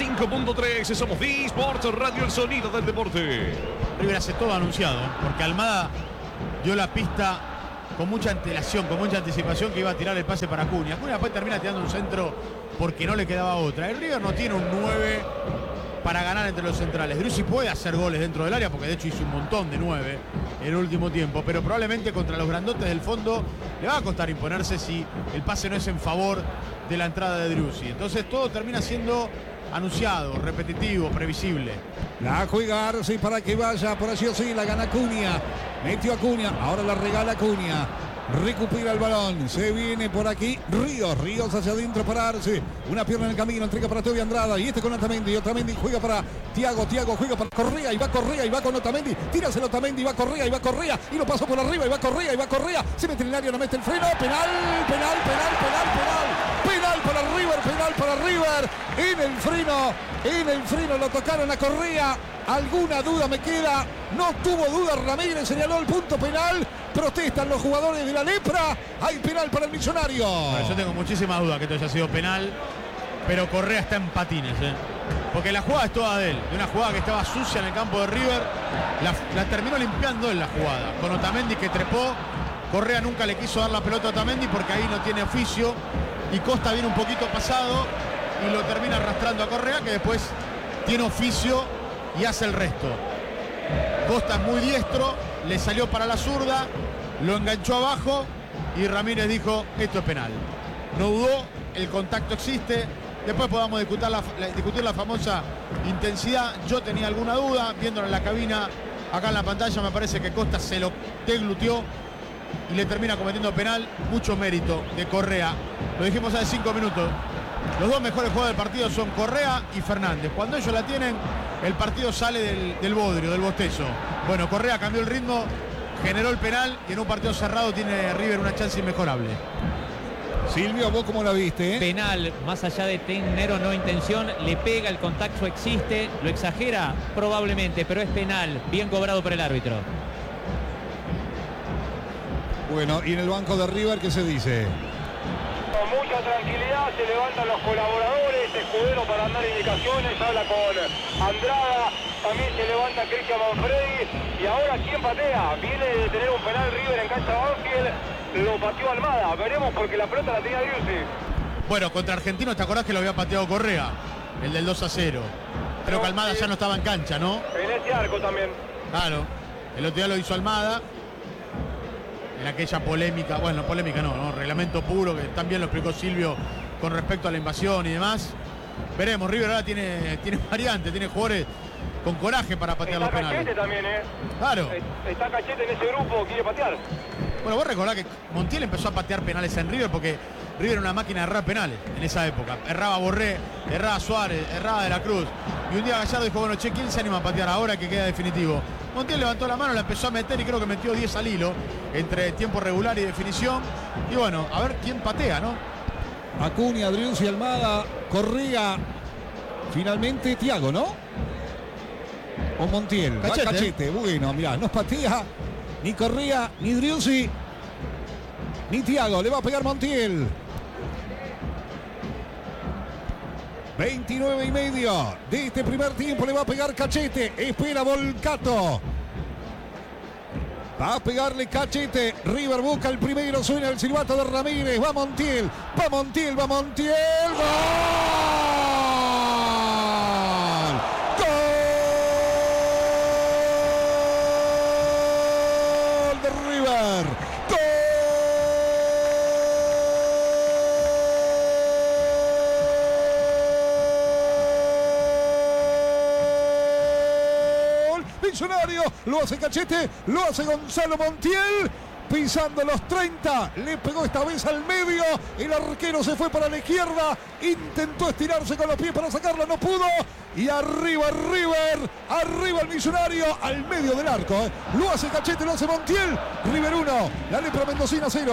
105.3. Somos D-Sports, Radio El Sonido del Deporte. River hace todo anunciado, porque Almada dio la pista con mucha antelación, con mucha anticipación que iba a tirar el pase para Acuña. Acuña después termina tirando un centro porque no le quedaba otra. El River no tiene un 9 para ganar entre los centrales. Driussi puede hacer goles dentro del área, porque de hecho hizo un montón de 9 en el último tiempo, pero probablemente contra los grandotes del fondo le va a costar imponerse si el pase no es en favor de la entrada de Driussi. Entonces todo termina siendo anunciado, repetitivo, previsible. La juega Arce para que vaya, por así o sí, la gana Acuña. Metió Acuña, ahora la regala Acuña. Recupera el balón, se viene por aquí Ríos hacia adentro para Arce, una pierna en el camino, entrega para Toby Andrada y este con Otamendi juega para Thiago juega para Correa y va con Otamendi, tírase el Otamendi, va Correa y lo pasó por arriba y va Correa, se mete en el área, no mete el freno, penal para River, en el freno lo tocaron a Correa. Alguna duda me queda, no tuvo duda Ramírez, señaló el punto penal, protestan los jugadores de la Lepra, hay penal para el Millonario. Bueno, yo tengo muchísimas dudas que esto haya sido penal, pero Correa está en patines, porque la jugada es toda de él, de una jugada que estaba sucia en el campo de River, la terminó limpiando en la jugada, con Otamendi que trepó. Correa nunca le quiso dar la pelota a Otamendi porque ahí no tiene oficio, y Costa viene un poquito pasado y lo termina arrastrando a Correa, que después tiene oficio y hace el resto. Costa es muy diestro, le salió para la zurda, lo enganchó abajo y Ramírez dijo, esto es penal. No dudó, el contacto existe. Después podamos discutir la famosa intensidad. Yo tenía alguna duda, viéndolo en la cabina, acá en la pantalla me parece que Costa se lo degluteó y le termina cometiendo penal. Mucho mérito de Correa. Lo dijimos hace 5 minutos. Los dos mejores jugadores del partido son Correa y Fernández. Cuando ellos la tienen, el partido sale del bodrio, del bostezo. Bueno, Correa cambió el ritmo, generó el penal y en un partido cerrado tiene River una chance inmejorable. Silvio, ¿vos cómo la viste? Penal, más allá de tener o no intención, le pega, el contacto existe, lo exagera probablemente, pero es penal, bien cobrado por el árbitro. Bueno, y en el banco de River, ¿qué se dice? Con mucha tranquilidad se levantan los colaboradores, Escudero para dar indicaciones, habla con Andrada, también se levanta Cristian Manfredi, y ahora ¿quién patea? Viene de tener un penal River en cancha de Banfield, lo pateó Almada, veremos porque la pelota la tenía Driussi. Bueno, contra Argentinos, ¿te acordás que lo había pateado Correa? El del 2-0. Creo que Almada ya no estaba en cancha, ¿no? En ese arco también. Claro, el otro día lo hizo Almada. En aquella polémica, bueno, polémica no, reglamento puro, que también lo explicó Silvio con respecto a la invasión y demás. Veremos, River ahora tiene variante, tiene jugadores con coraje para patear los penales. Está Cachete también, Claro. Está Cachete en ese grupo, quiere patear. Bueno, vos recordás que Montiel empezó a patear penales en River porque River era una máquina de errar penales en esa época. Erraba Borré, erraba Suárez, erraba De la Cruz. Y un día Gallardo dijo, bueno, che, ¿quién se anima a patear ahora que queda definitivo? Montiel levantó la mano, la empezó a meter y creo que metió 10 al hilo entre tiempo regular y definición. Y bueno, a ver quién patea, ¿no? Acuña, Driussi, Almada, Correa, finalmente Thiago, ¿no? O Montiel. Cachete. Cachete. Bueno, mirá, no patea ni Correa, ni Driussi, ni Thiago. Le va a pegar Montiel. 29:30 de este primer tiempo, le va a pegar Cachete. Espera Volcato. Va a pegarle Cachete. River busca el primero. Suena el silbato de Ramírez. Va Montiel. Va Montiel. ¡Gol! ¡Gol de River! ¡Gol! Millonario, lo hace Cachete, lo hace Gonzalo Montiel, pisando los 30, le pegó esta vez al medio, el arquero se fue para la izquierda, intentó estirarse con los pies para sacarla, no pudo, y arriba River, arriba el Millonario, al medio del arco, lo hace Cachete, lo hace Montiel, River 1, la Lepra Mendocina 0.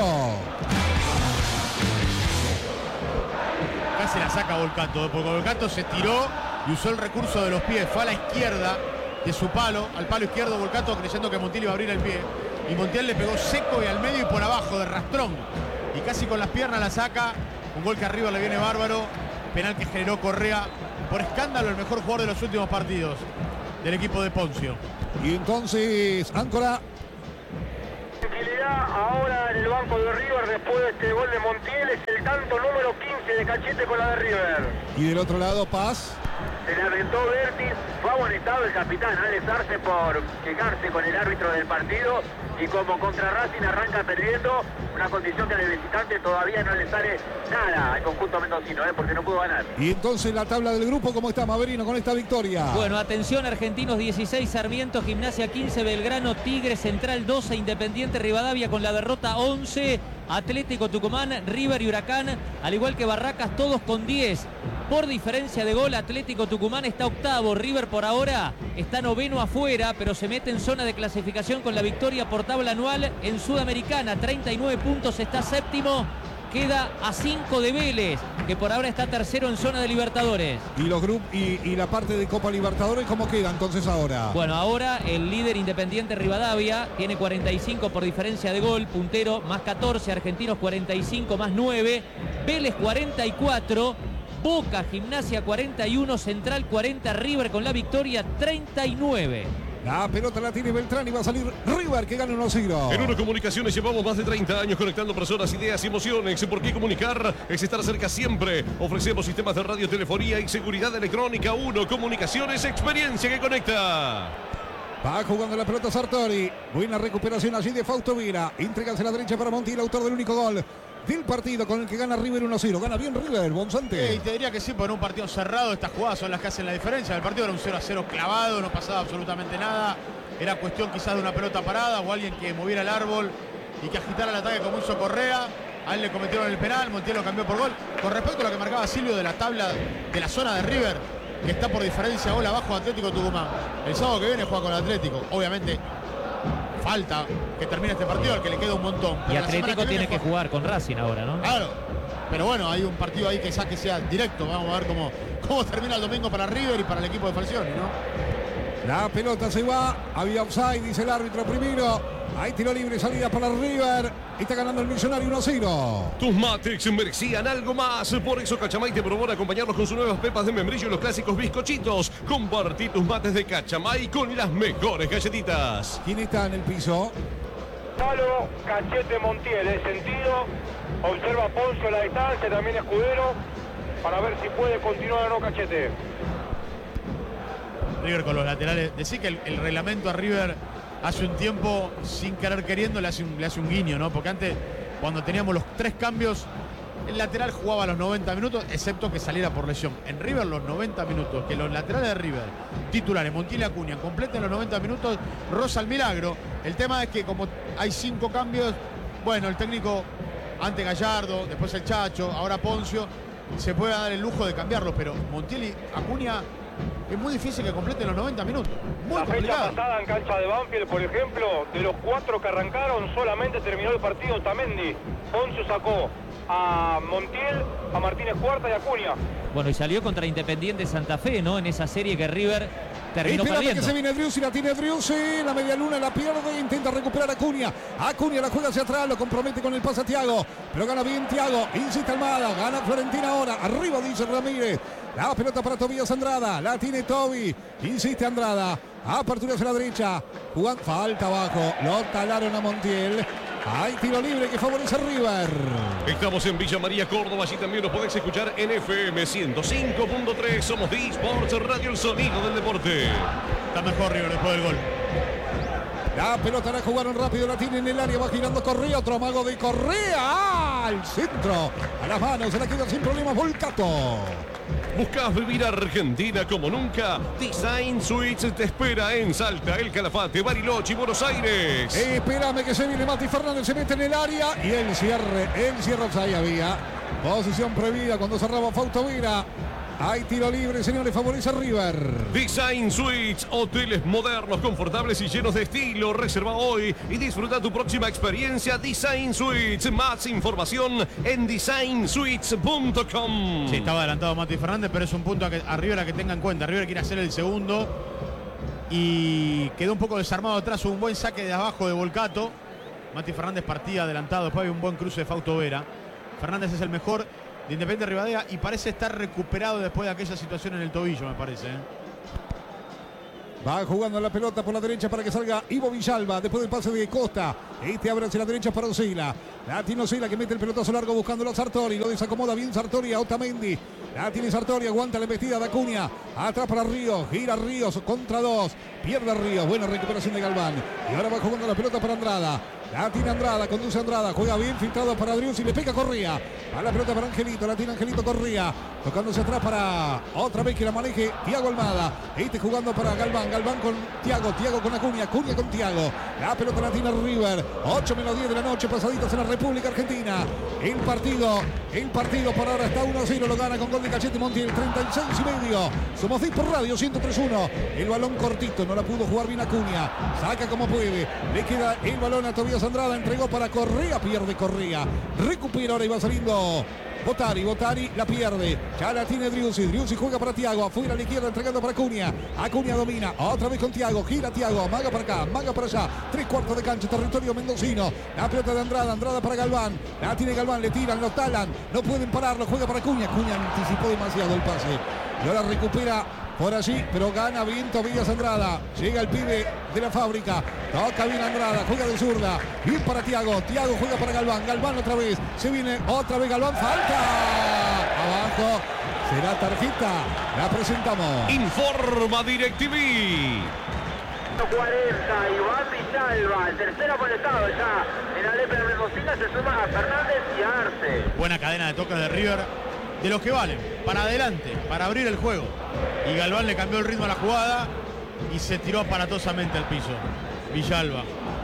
Casi la saca Volcato, porque Volcato se tiró y usó el recurso de los pies, fue a la izquierda de su palo, al palo izquierdo Volcato creyendo que Montiel iba a abrir el pie, y Montiel le pegó seco y al medio y por abajo de rastrón, y casi con las piernas la saca, un gol que arriba le viene bárbaro, penal que generó Correa, por escándalo el mejor jugador de los últimos partidos del equipo de Poncio. Y entonces, Áncora. Tranquilidad está ahora en el banco de River después de este gol de Montiel. Es el tanto número 15 de Cachete con la de River. Y del otro lado, Paz. Se le aventó Bertis, fue amonestado el capitán Alex Arce por quejarse con el árbitro del partido y como contra Racing arranca perdiendo, una condición que al visitante todavía no le sale nada al conjunto mendocino, porque no pudo ganar. Y entonces la tabla del grupo, ¿cómo está Maverino con esta victoria? Bueno, atención, Argentinos 16, Sarmiento, Gimnasia 15, Belgrano, Tigre, Central 12, Independiente Rivadavia con la derrota 11, Atlético Tucumán, River y Huracán, al igual que Barracas, todos con 10. Por diferencia de gol, Atlético Tucumán está octavo, River por ahora está noveno afuera, pero se mete en zona de clasificación con la victoria por tabla anual en Sudamericana, 39 puntos, está séptimo, queda a 5 de Vélez, que por ahora está tercero en zona de Libertadores. Y los grupos y la parte de Copa Libertadores, ¿cómo queda entonces ahora? Bueno, ahora el líder Independiente Rivadavia tiene 45 por diferencia de gol, puntero más 14, Argentinos 45 más 9, Vélez 44, Boca, Gimnasia 41, Central 40, River con la victoria 39. La pelota la tiene Beltrán y va a salir River, que gana 1-0. En Uno Comunicaciones llevamos más de 30 años conectando personas, ideas y emociones. ¿Por qué comunicar? Es estar cerca siempre. Ofrecemos sistemas de radiotelefonía y seguridad electrónica. Uno Comunicaciones, experiencia que conecta. Va jugando la pelota Sartori. Buena recuperación allí de Fausto Vera. Entrega hacia la derecha para Montiel, autor del único gol del partido con el que gana River 1-0. Gana bien River, Bonzante. Y te diría que sí, por un partido cerrado, estas jugadas son las que hacen la diferencia. El partido era un 0-0 clavado, no pasaba absolutamente nada. Era cuestión quizás de una pelota parada o alguien que moviera el árbol y que agitara el ataque como hizo Correa. A él le cometieron el penal, Montiel lo cambió por gol. Con respecto a lo que marcaba Silvio de la tabla de la zona de River, que está por diferencia gol abajo Atlético Tucumán. El sábado que viene juega con el Atlético. Obviamente falta que termine este partido, al que le queda un montón. Y Atlético tiene que jugar con Racing ahora, ¿no? Claro, pero bueno, hay un partido ahí que sea directo. Vamos a ver cómo termina el domingo para River y para el equipo de Falcioni, ¿no? La pelota se va, había offside, dice el árbitro primero. Hay tiro libre, salida para River. Está ganando el Millonario 1-0. Tus mates merecían algo más. Por eso Cachamay te propone acompañarlos con sus nuevas pepas de membrillo y los clásicos bizcochitos. Compartí tus mates de Cachamay con las mejores galletitas. ¿Quién está en el piso? Salo, Cachete, Montiel, sentido. Observa Poncio la distancia, también Escudero, para ver si puede continuar o no Cachete. River con los laterales. Decí que el reglamento a River hace un tiempo, sin querer queriendo, le hace un guiño, ¿no? Porque antes, cuando teníamos los 3 cambios, el lateral jugaba los 90 minutos, excepto que saliera por lesión. En River los 90 minutos, que los laterales de River, titulares, Montiel y Acuña, completen los 90 minutos, roza el milagro. El tema es que como hay 5 cambios, bueno, el técnico, antes Gallardo, después el Chacho, ahora Poncio, se puede dar el lujo de cambiarlos, pero Montiel y Acuña es muy difícil que completen los 90 minutos. Muy la complicado. fecha pasada en cancha de Banfield, por ejemplo, de los 4 que arrancaron, solamente terminó el partido Tamendi. Poncio sacó a Montiel, a Martínez Cuarta y a Acuña. Bueno, y salió contra Independiente Santa Fe, ¿no? En esa serie que River terminó Espérame perdiendo. que se viene Driussi, la tiene Driussi, la media luna la pierde, intenta recuperar a Acuña. Acuña la juega hacia atrás, lo compromete con el pase a Thiago, pero gana bien Thiago, insiste Almada, gana Florentina ahora, arriba dice Ramírez. La pelota para Tobías Andrada, la tiene Tobi, insiste Andrada, apertura hacia la derecha, jugando, falta abajo, lo talaron a Montiel. Hay tiro libre que favorece a River. Estamos en Villa María, Córdoba. Allí también nos podés escuchar en FM 105.3. Somos D-Sports Radio, el sonido del deporte. Está mejor River después del gol. La pelota la jugaron rápido, la tiene en el área, va girando Correa, otro amago de Correa al centro, a las manos, se la queda sin problemas Volcato. ¿Buscas vivir Argentina como nunca? Design Suites te espera en Salta, El Calafate, Bariloche y Buenos Aires. Espérame que se viene Mati Fernández, se mete en el área y el cierre ahí había posición prohibida cuando cerraba Fausto Vera. Hay tiro libre, señores, favorece a River. Design Suites, hoteles modernos, confortables y llenos de estilo. Reserva hoy y disfruta tu próxima experiencia. Design Suites, más información en designsuites.com. Sí, estaba adelantado Mati Fernández, pero es un punto a River a que tenga en cuenta. River quiere hacer el segundo y quedó un poco desarmado atrás. Hubo un buen saque de abajo de Volcato. Mati Fernández partía adelantado, después había un buen cruce de Fausto Vera. Fernández es el mejor de Independiente Rivadavia y parece estar recuperado después de aquella situación en el tobillo, me parece. Va jugando la pelota por la derecha para que salga Ivo Villalba después del pase de Costa. Este abre hacia la derecha para Osila. La tiene Osila que mete el pelotazo largo buscándolo a Sartori. Lo desacomoda bien Sartori a Otamendi. La tiene Sartori, aguanta la embestida de Acuña. Atrás para Ríos, gira Ríos contra 2. Pierde Ríos, buena recuperación de Galván. Y ahora va jugando la pelota para Andrada. La tiene Andrada, conduce Andrada, juega bien, filtrado para Drius y le pega Correa. A la pelota para Angelito, la tiene Angelito Correa. Tocándose atrás para otra vez que la maneje Thiago Almada. Este jugando para Galván, Galván con Thiago, Thiago con Acuña, Acuña con Thiago. La pelota la tiene River. 8:10 de la noche, pasaditos en la República Argentina. El partido por ahora está 1-0, lo gana con gol de Cachete Montiel, 36:30. Somos VIP por Radio 103.1. El balón cortito, no la pudo jugar bien Acuña. Saca como puede. Le queda el balón a Tobias Andrada, entregó para Correa, pierde Correa. Recupera ahora y va saliendo Botari la pierde. Ya la tiene Driussi juega para Thiago. Afuera a la izquierda entregando para Acuña. Acuña domina. Otra vez con Thiago. Gira Thiago. Maga para acá. Maga para allá. 3/4 de cancha. Territorio mendocino. La pelota de Andrada. Andrada para Galván. La tiene Galván. Le tiran. Lo talan. No pueden pararlo. Juega para Acuña. Acuña anticipó demasiado el pase. Y ahora recupera por allí, pero gana bien Tobias Andrada. Llega el pibe de la fábrica. Toca bien Andrada, juega de zurda. Bien para Thiago. Thiago juega para Galván. Galván otra vez. Se viene otra vez Galván. Falta. Abajo. Será tarjeta. La presentamos. Informa DirecTV. 40, Iván Villalba, el tercero amonestado ya. En la Lepre de Mendocina se suma a Fernández y a Arce. Buena cadena de toques de River, de los que valen, para adelante, para abrir el juego. Y Galván le cambió el ritmo a la jugada y se tiró aparatosamente al piso. Villalba.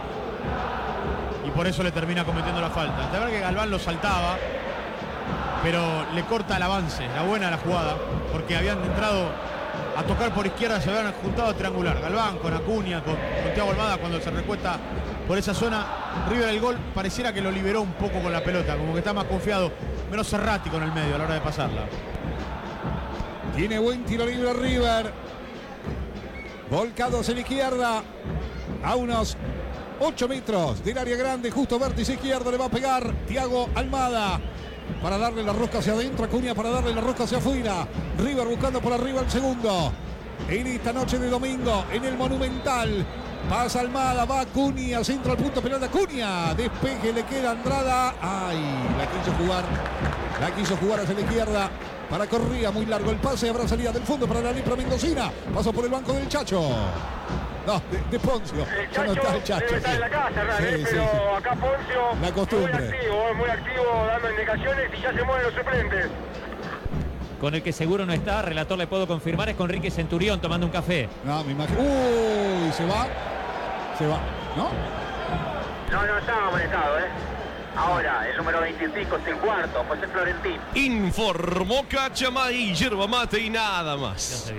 Y por eso le termina cometiendo la falta. De verdad que Galván lo saltaba, pero le corta el avance, la buena la jugada, porque habían entrado a tocar por izquierda, se habían juntado a triangular. Galván con Acuña, con Thiago Almada, cuando se recuesta por esa zona. River el gol pareciera que lo liberó un poco con la pelota, como que está más confiado, menos errático en el medio a la hora de pasarla. Tiene buen tiro libre River. Volcados en la izquierda. A unos 8 metros del área grande, justo vértice izquierdo, le va a pegar Thiago Almada. Para darle la rosca hacia adentro, Acuña para darle la rosca hacia afuera. River buscando por arriba el segundo. En esta noche de domingo, en el Monumental. Pasa Almada, va Acuña, centro al punto penal de Acuña. Despeje, le queda Andrada. Ay, la quiso jugar hacia la izquierda. Para Correa, muy largo el pase, habrá salida del fondo para la Lepra Mendocina. Pasó por el banco del Chacho. No, de Poncio. El Chacho, ya no está el Chacho. debe estar en la casa, pero acá Poncio la costumbre. Muy activo, dando indicaciones y ya se mueven los suplentes. Con el que seguro no está, relator le puedo confirmar, es con Enrique Centurión tomando un café. No, me imagino. Uy, se va, ¿no? No estaba amonestado, Ahora, el número 25 es el cuarto, José Florentín. Informó Cachamay, yerba mate y nada más.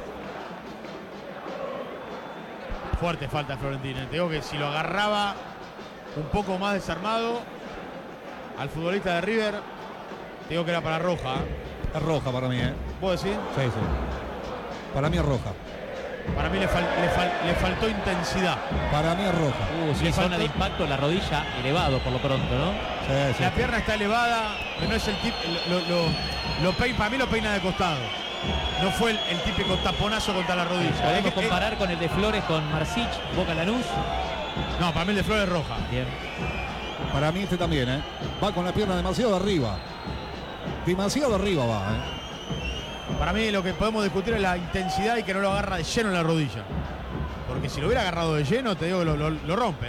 Fuerte falta Florentín. Te digo que si lo agarraba un poco más desarmado al futbolista de River, te digo que era para roja. Es roja para mí, ¿Puedo decir? Sí. Para mí es roja. Para mí le faltó intensidad. Para mí es roja. Sí, zona de impacto, la rodilla elevado por lo pronto, ¿no? Sí. La pierna está elevada, pero no es el tipo. Para mí lo peina de costado. No fue el típico taponazo contra la rodilla. ¿Podemos comparar con el de Flores con Marsic, Boca Lanús? No, para mí el de Flores es roja. Bien. Para mí este también, Va con la pierna demasiado arriba. Demasiado arriba va, Para mí lo que podemos discutir es la intensidad y que no lo agarra de lleno en la rodilla. Porque si lo hubiera agarrado de lleno, te digo que lo rompe.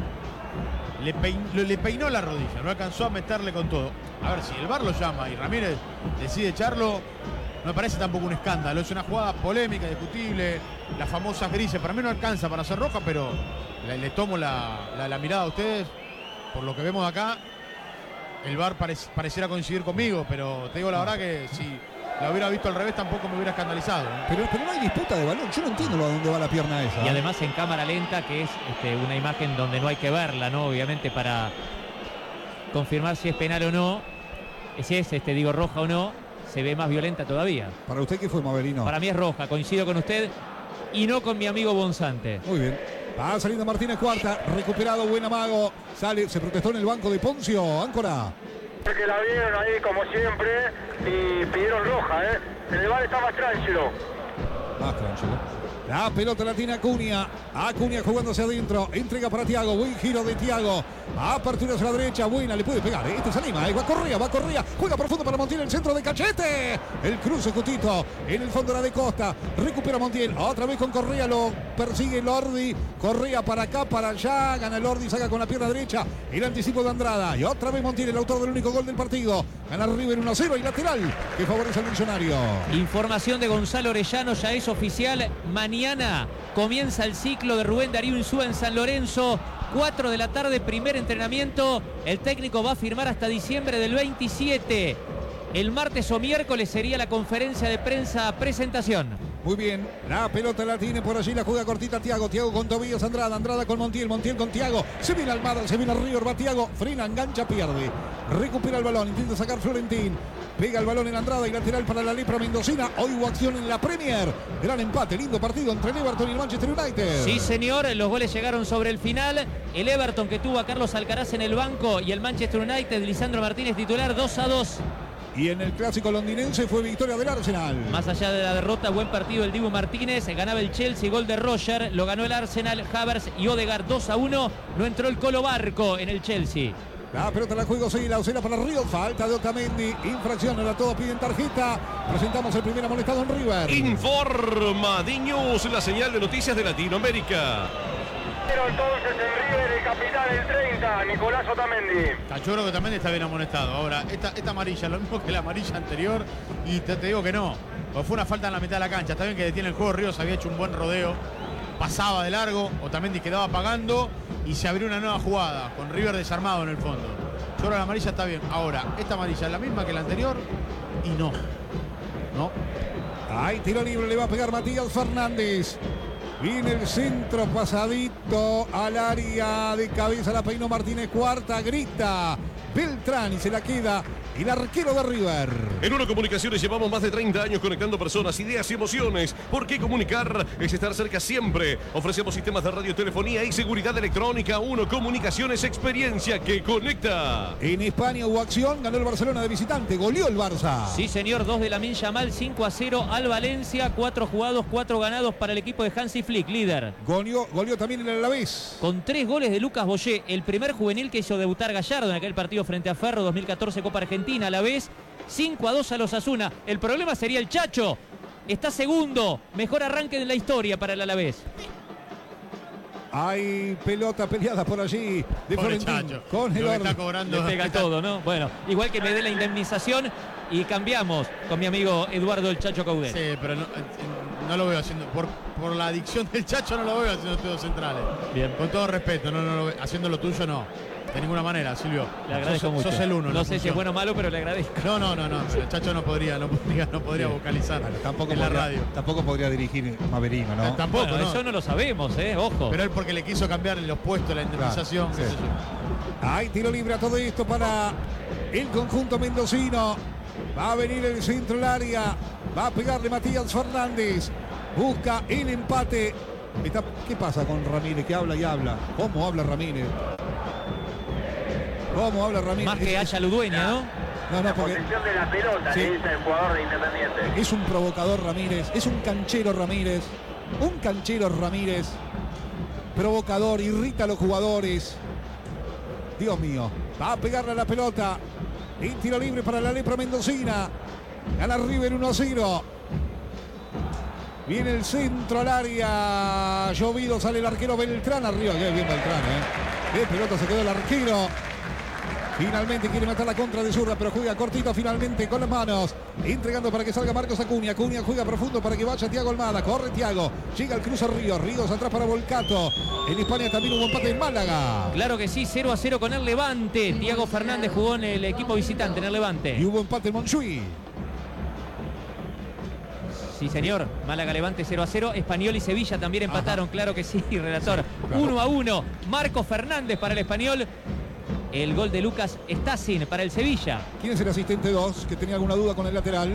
Le peinó la rodilla, no alcanzó a meterle con todo. A ver, si el VAR lo llama y Ramírez decide echarlo, no me parece tampoco un escándalo. Es una jugada polémica, discutible, las famosas grises. Para mí no alcanza para ser roja, pero le tomo la mirada a ustedes. Por lo que vemos acá, el VAR pareciera coincidir conmigo, pero te digo la verdad que si la hubiera visto al revés tampoco me hubiera escandalizado. Pero no hay disputa de balón. Yo no entiendo a dónde va la pierna esa. Y además en cámara lenta, que es una imagen donde no hay que verla, ¿no? Obviamente para confirmar si es penal o no, si es roja o no, se ve más violenta todavía. ¿Para usted qué fue, Maverino? Para mí es roja, coincido con usted y no con mi amigo Bonsante. Muy bien. Va saliendo Martínez Cuarta, recuperado, buen amago. Sale, se protestó en el banco de Poncio, Áncora. Que la vieron ahí como siempre y pidieron roja, El VAR está más tranquilo. Más tranquilo. La pelota la tiene Acuña. Acuña jugándose adentro. Entrega para Thiago. Buen giro de Thiago. Apertura hacia la derecha. Buena, le puede pegar. Este se anima. Va Correa. Juega profundo para Montiel. El centro de Cachete. El cruce justito. En el fondo la de Costa. Recupera Montiel. Otra vez con Correa. Lo persigue Lordi. Correa para acá, para allá. Gana Lordi. Saca con la pierna derecha. El anticipo de Andrada. Y otra vez Montiel, el autor del único gol del partido. Gana River 1-0 y lateral que favorece al Millonario. Información de Gonzalo Orellano, ya es oficial. Mañana comienza el ciclo de Rubén Darío Insúa en San Lorenzo. 4 de la tarde, primer entrenamiento. El técnico va a firmar hasta diciembre del 27. El martes o miércoles sería la conferencia de prensa presentación. Muy bien, la pelota la tiene por allí, la juega cortita Thiago con Tobías Andrada, Andrada con Montiel con Thiago, se viene Almada, se viene River, va Thiago, frena, engancha, pierde, recupera el balón, intenta sacar Florentín, pega el balón en Andrada y lateral para la lepra mendocina. Hoy hubo acción en la Premier, gran empate, lindo partido entre el Everton y el Manchester United. Sí señor, los goles llegaron sobre el final, el Everton que tuvo a Carlos Alcaraz en el banco y el Manchester United, Lisandro Martínez titular, 2-2. Y en el clásico londinense fue victoria del Arsenal. Más allá de la derrota, buen partido el Dibu Martínez. Ganaba el Chelsea, gol de Roger. Lo ganó el Arsenal, Havertz y Odegaard 2-1. No entró el Colo Barco en el Chelsea. La pelota la juego, sigue la Ocela para Ríos. Falta de Otamendi. Infracción, ahora todos piden tarjeta. Presentamos el primer amonestado en River. Informa D-News, la señal de noticias de Latinoamérica. Pero entonces en River el capitán, el 30, Nicolás Otamendi. Yo creo que también está bien amonestado. Ahora, esta amarilla, lo mismo que la amarilla anterior. Y te digo que no. Porque fue una falta en la mitad de la cancha. Está bien que detiene el juego. Ríos había hecho un buen rodeo. Pasaba de largo. Otamendi quedaba pagando. Y se abrió una nueva jugada. Con River desarmado en el fondo. Yo creo que la amarilla está bien. Ahora, esta amarilla es la misma que la anterior. Y no. No. Ahí tiro libre, le va a pegar Matías Fernández. Viene el centro pasadito al área de cabeza, la peinó Martínez, cuarta, grita Beltrán y se la queda el arquero de River. En Uno Comunicaciones llevamos más de 30 años conectando personas, ideas y emociones. ¿Por qué comunicar? Es estar cerca siempre. Ofrecemos sistemas de radiotelefonía y seguridad electrónica. Uno Comunicaciones, experiencia que conecta. En España hubo acción, ganó el Barcelona de visitante, goleó el Barça. Sí señor, 2 de Lamine Yamal, 5-0 al Valencia, 4 jugados, 4 ganados para el equipo de Hansi Flick, líder. Goleó también el Alavés. Con 3 goles de Lucas Boyé, el primer juvenil que hizo debutar Gallardo en aquel partido frente a Ferro 2014 Copa Argentina. A la vez 5-2 a los Osasuna. El problema sería el Chacho. Está segundo. Mejor arranque de la historia para el Alavés. Hay pelota peleada por allí de Florentín con el está cobrando. Le pega todo, ¿no? Bueno, igual que me dé la indemnización y cambiamos con mi amigo Eduardo el Chacho Caudel. Sí, pero no lo veo haciendo. Por la adicción del Chacho no lo veo haciendo todos centrales. Bien. Con todo respeto, no lo veo. Haciendo lo tuyo no. De ninguna manera, Silvio. Le agradezco mucho. Sos el uno. No sé si es bueno o malo, pero le agradezco. No. Pero el Chacho no podría vocalizar tampoco en la radio. Tampoco podría dirigir Maverino, ¿no? Tampoco, Bueno, no. eso no lo sabemos, ojo. Pero él porque le quiso cambiar los puestos, la indemnización. Claro, sí. Hay tiro libre a todo esto para el conjunto mendocino. Va a venir el centro del área. Va a pegarle Matías Fernández. Busca el empate. ¿Qué pasa con Ramírez? Que habla y habla. ¿Cómo habla Ramírez? ¿Cómo habla Ramírez? Más que haya Ludueña, ¿no? No, porque Posición de la pelota, sí. le dice el jugador de Independiente. es un provocador Ramírez. Es un canchero Ramírez. Un canchero Ramírez. Provocador, irrita a los jugadores. Dios mío. Va a pegarle a la pelota. Y tiro libre para la lepra mendocina. Gana River 1-0. Viene el centro al área. Llovido, sale el arquero Beltrán arriba. Qué bien Beltrán, Qué pelota se quedó el arquero. Finalmente quiere matar la contra de zurda, pero juega cortito finalmente con las manos. Entregando para que salga Marcos Acuña. Acuña juega profundo para que vaya Thiago Almada. Corre Thiago. Llega el cruce Ríos. Ríos atrás para Volcato. En España también hubo empate en Málaga. Claro que sí, 0-0 con el Levante. Thiago Fernández jugó en el equipo visitante en el Levante. Y hubo empate en Montjuïc. Sí, señor. Málaga Levante 0-0. Español y Sevilla también empataron. Ajá. Claro que sí, relator. Claro. 1-1. Marcos Fernández para el Español. El gol de Lucas Stacin para el Sevilla. ¿Quién es el asistente 2? Que tenía alguna duda con el lateral.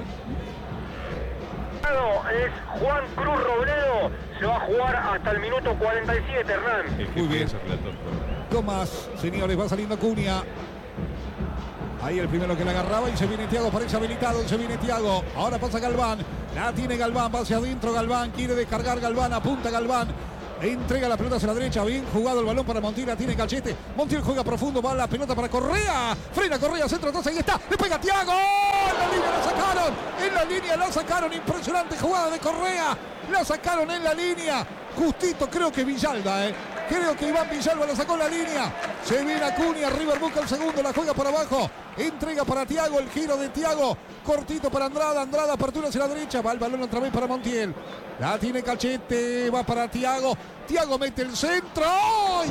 Es Juan Cruz Robledo. Se va a jugar hasta el minuto 47, Hernán. Muy bien. Tomás, señores, va saliendo Acuña. Ahí el primero que la agarraba y se viene Thiago, parece habilitado, se viene Thiago. Ahora pasa Galván, la tiene Galván, va hacia adentro Galván, quiere descargar Galván, apunta Galván. Entrega la pelota hacia la derecha, bien jugado el balón para Montiel, la tiene Cachete. Montiel juega profundo, va la pelota para Correa. Frena Correa, centro, entonces ahí está. Le pega Thiago. En la línea la sacaron. En la línea la sacaron. Impresionante jugada de Correa. La sacaron en la línea. Justito, creo que Villalba, Creo que Iván Villalba la sacó en la línea. Se viene Acuña, River busca el segundo, la juega para abajo. Entrega para Thiago, el giro de Thiago. Cortito para Andrada, Andrada apertura hacia la derecha. Va el balón otra vez para Montiel. La tiene Cachete, va para Thiago. Thiago mete el centro. ¡Oh! Y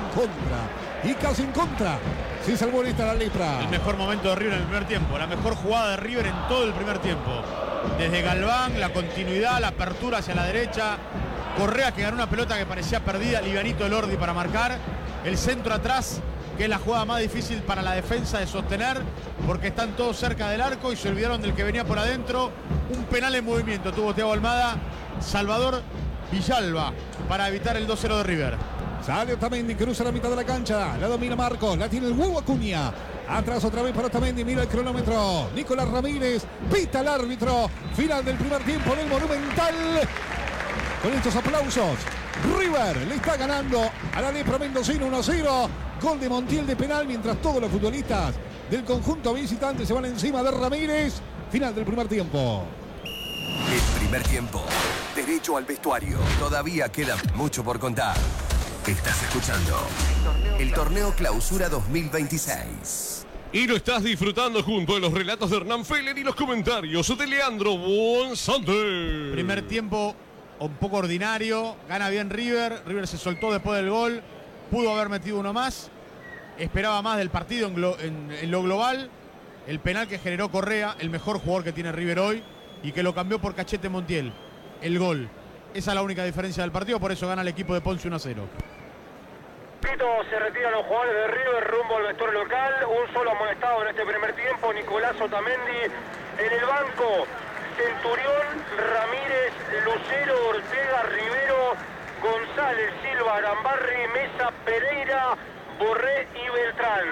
casi en contra. Sí salvó esta la lepra. El mejor momento de River en el primer tiempo. La mejor jugada de River en todo el primer tiempo. Desde Galván, la continuidad, la apertura hacia la derecha. Correa que ganó una pelota que parecía perdida. Livianito Elordi para marcar. El centro atrás, que es la jugada más difícil para la defensa de sostener, porque están todos cerca del arco y se olvidaron del que venía por adentro. Un penal en movimiento tuvo Thiago Almada. Salvador Villalba para evitar el 2-0 de River. Sale Otamendi, cruza la mitad de la cancha. La domina Marcos, la tiene el huevo Acuña. Atrás otra vez para Otamendi, mira el cronómetro. Nicolás Ramírez, pita el árbitro. Final del primer tiempo en el Monumental. Con estos aplausos, River le está ganando a la lepra mendocina 1-0. Gol de Montiel de penal, mientras todos los futbolistas del conjunto visitante se van encima de Ramírez. Final del primer tiempo. El primer tiempo, derecho al vestuario. Todavía queda mucho por contar. Estás escuchando el Torneo Clausura 2026. Y lo estás disfrutando junto a los relatos de Hernán Feller y los comentarios de Leandro Bonsante. Primer tiempo un poco ordinario, gana bien River. River se soltó después del gol, pudo haber metido uno más. Esperaba más del partido en lo global. El penal que generó Correa, el mejor jugador que tiene River hoy, y que lo cambió por Cachete Montiel. El gol. Esa es la única diferencia del partido, por eso gana el equipo de Ponce 1-0. Se retiran los jugadores de River rumbo al vestuario local. Un solo amonestado en este primer tiempo, Nicolás Otamendi. En el banco, Centurión, Ramírez, Lucero, Ortega, Rivero, González, Silva, Arambarri, Mesa, Pereira, Borré y Beltrán.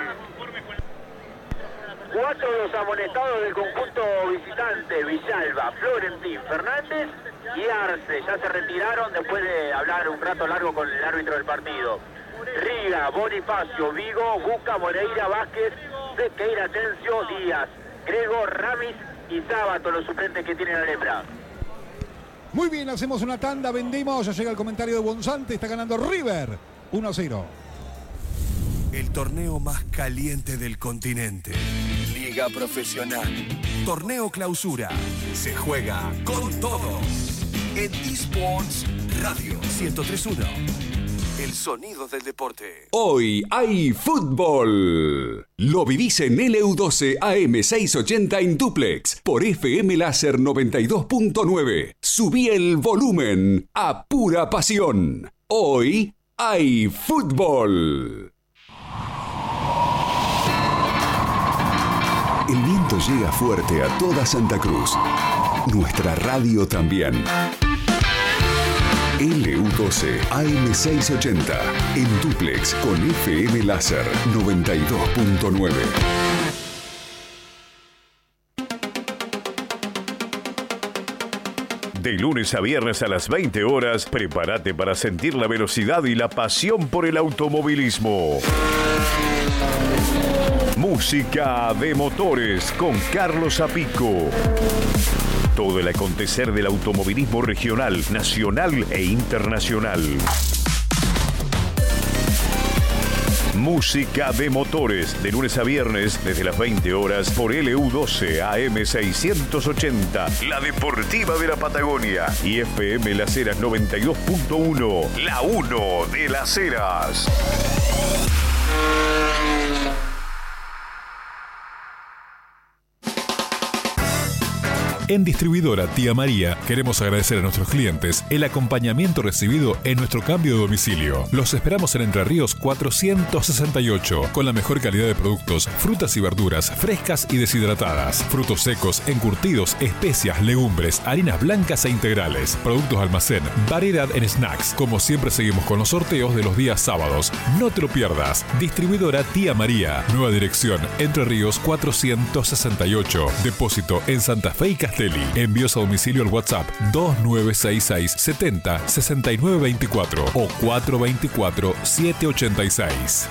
4 de los amonestados del conjunto visitante: Villalba, Florentín, Fernández y Arce. Ya se retiraron después de hablar un rato largo con el árbitro del partido. Riga, Bonifacio, Vigo, Buca, Moreira, Vázquez, Sequeira, Tencio, Díaz, Grego, Ramis y Sábato, los suplentes que tiene la lepra. Muy bien, hacemos una tanda, vendimos. Ya llega el comentario de Bonsante. Está ganando River 1-0. El torneo más caliente del continente. Liga Profesional. Torneo Clausura. Se juega con todo. En eSports Radio 103.1. El sonido del deporte. Hoy hay fútbol. Lo vivís en LU12 AM680 en duplex por FM Láser 92.9. Subí el volumen a pura pasión. Hoy hay fútbol. El viento llega fuerte a toda Santa Cruz. Nuestra radio también. LU12 AM680 en duplex con FM Láser 92.9. De lunes a viernes a las 20 horas, prepárate para sentir la velocidad y la pasión por el automovilismo. Música de motores con Carlos Zapico. Todo el acontecer del automovilismo regional, nacional e internacional. Música de motores, de lunes a viernes, desde las 20 horas, por LU12 AM680, la deportiva de la Patagonia, y FM Las Heras 92.1, la 1 de Las Heras. En Distribuidora Tía María queremos agradecer a nuestros clientes el acompañamiento recibido en nuestro cambio de domicilio. Los esperamos en Entre Ríos 468 con la mejor calidad de productos, frutas y verduras frescas y deshidratadas, frutos secos, encurtidos, especias, legumbres, harinas blancas e integrales, productos almacén, variedad en snacks. Como siempre seguimos con los sorteos de los días sábados. No te lo pierdas. Distribuidora Tía María. Nueva dirección Entre Ríos 468. Depósito en Santa Fe y Castelli. Envíos a domicilio al WhatsApp 2966 70 69 24 o 424 786.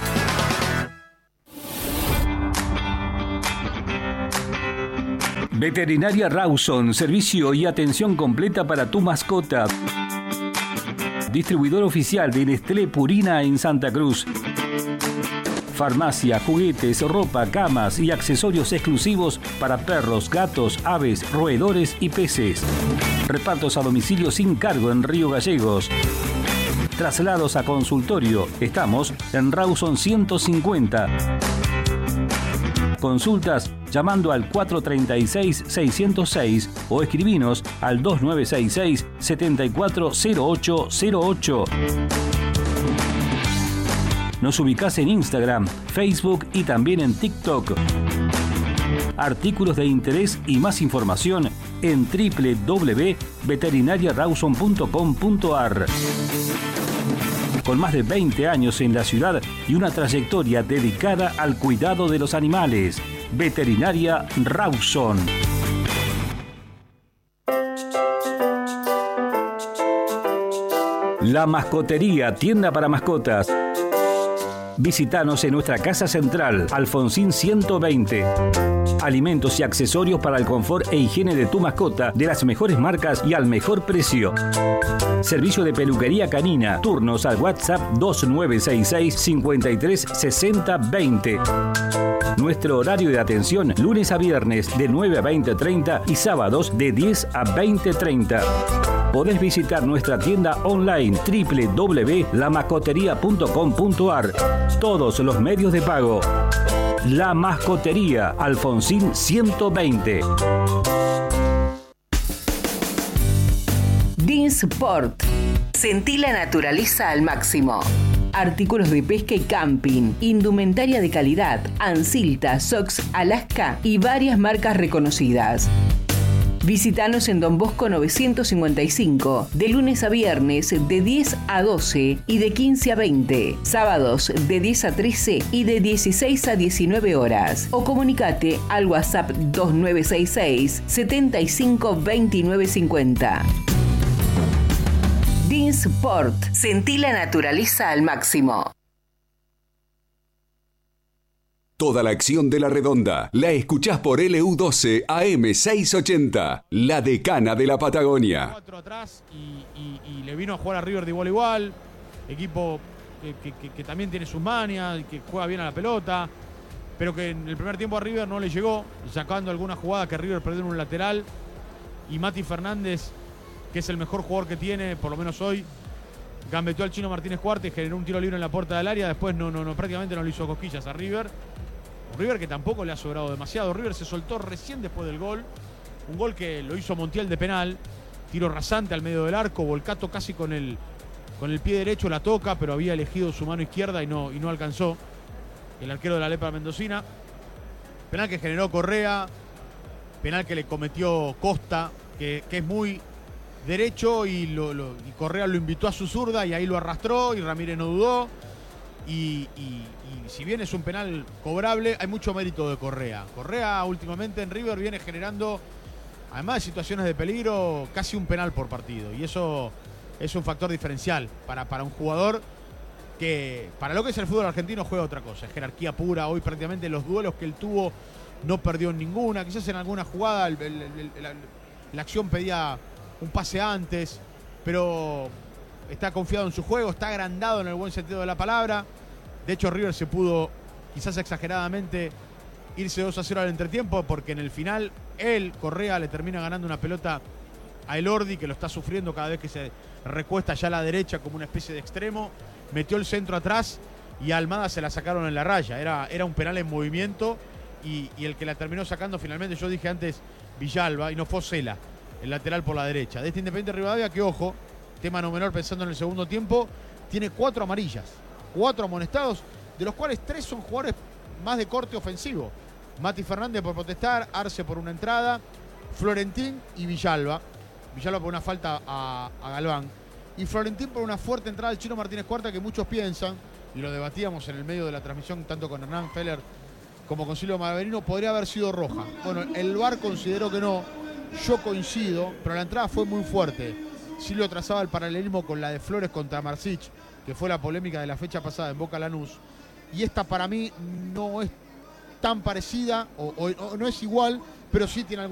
Veterinaria Rawson, servicio y atención completa para tu mascota. Distribuidor oficial de Nestlé Purina en Santa Cruz. Farmacia, juguetes, ropa, camas y accesorios exclusivos para perros, gatos, aves, roedores y peces. Repartos a domicilio sin cargo en Río Gallegos. Traslados a consultorio. Estamos en Rawson 150. Consultas llamando al 436-606 o escribinos al 2966-740808. Nos ubicás en Instagram, Facebook y también en TikTok. Artículos de interés y más información en www.veterinariarawson.com.ar. Con más de 20 años en la ciudad y una trayectoria dedicada al cuidado de los animales. Veterinaria Rawson. La Mascotería, tienda para mascotas. Visítanos en nuestra casa central, Alfonsín 120. Alimentos y accesorios para el confort e higiene de tu mascota de las mejores marcas y al mejor precio. Servicio de peluquería canina. Turnos al WhatsApp 2966 53 60 20. Nuestro horario de atención lunes a viernes de 9 a 20:30 y sábados de 10 a 20:30. Podés visitar nuestra tienda online www.lamascoteria.com.ar. Todos los medios de pago. La Mascotería, Alfonsín 120. Dinsport. Sentí la naturaleza al máximo. Artículos de pesca y camping, indumentaria de calidad, Ansilta, Sox, Alaska y varias marcas reconocidas. Visítanos en Don Bosco 955, de lunes a viernes de 10 a 12 y de 15 a 20, sábados de 10 a 13 y de 16 a 19 horas. O comunicate al WhatsApp 2966 75 29 50. Dinsport. Sentí la naturaleza al máximo. Toda la acción de La Redonda la escuchás por LU12 AM 680, la decana de la Patagonia. 4 atrás y le vino a jugar a River de igual a igual. Equipo que también tiene sus manias, que juega bien a la pelota, pero que en el primer tiempo a River no le llegó, sacando alguna jugada que River perdió en un lateral. Y Mati Fernández, que es el mejor jugador que tiene, por lo menos hoy, gambeteó al Chino Martínez Cuartes, generó un tiro libre en la puerta del área, después prácticamente no le hizo cosquillas a River. River que tampoco le ha sobrado demasiado. River se soltó recién después del gol. Un gol que lo hizo Montiel de penal. Tiro rasante al medio del arco. Volcato casi con el pie derecho la toca, pero había elegido su mano izquierda y no alcanzó. El arquero de la Lepra mendocina. Penal que generó Correa. Penal que le cometió Costa, que es muy derecho y Correa lo invitó a su zurda y ahí lo arrastró y Ramírez no dudó. Y si bien es un penal cobrable, hay mucho mérito de Correa. Correa últimamente en River viene generando, además de situaciones de peligro, casi un penal por partido. Y eso es un factor diferencial para un jugador que, para lo que es el fútbol argentino, juega otra cosa. Es jerarquía pura. Hoy prácticamente los duelos que él tuvo no perdió en ninguna. Quizás en alguna jugada la acción pedía un pase antes, pero está confiado en su juego, está agrandado en el buen sentido de la palabra. De hecho, River se pudo, quizás exageradamente, irse 2-0 al entretiempo, porque en el final Correa, le termina ganando una pelota a Elordi, que lo está sufriendo cada vez que se recuesta ya a la derecha como una especie de extremo. Metió el centro atrás y a Almada se la sacaron en la raya. Era un penal en movimiento y el que la terminó sacando finalmente, yo dije antes Villalba, y no fue Cela, el lateral por la derecha. De este Independiente Rivadavia que, ojo, tema no menor pensando en el segundo tiempo, tiene 4 amarillas, 4 amonestados, de los cuales 3 son jugadores más de corte ofensivo. Mati Fernández por protestar, Arce por una entrada, Florentín y Villalba. Villalba por una falta a Galván. Y Florentín por una fuerte entrada del Chino Martínez Cuarta, que muchos piensan, y lo debatíamos en el medio de la transmisión tanto con Hernán Feller como con Silvio Malaverino, podría haber sido roja. Bueno, el VAR consideró que no, yo coincido, pero la entrada fue muy fuerte. Silvio trazaba el paralelismo con la de Flores contra Marsic, que fue la polémica de la fecha pasada en Boca Lanús, y esta para mí no es tan parecida o no es igual, pero sí tiene algún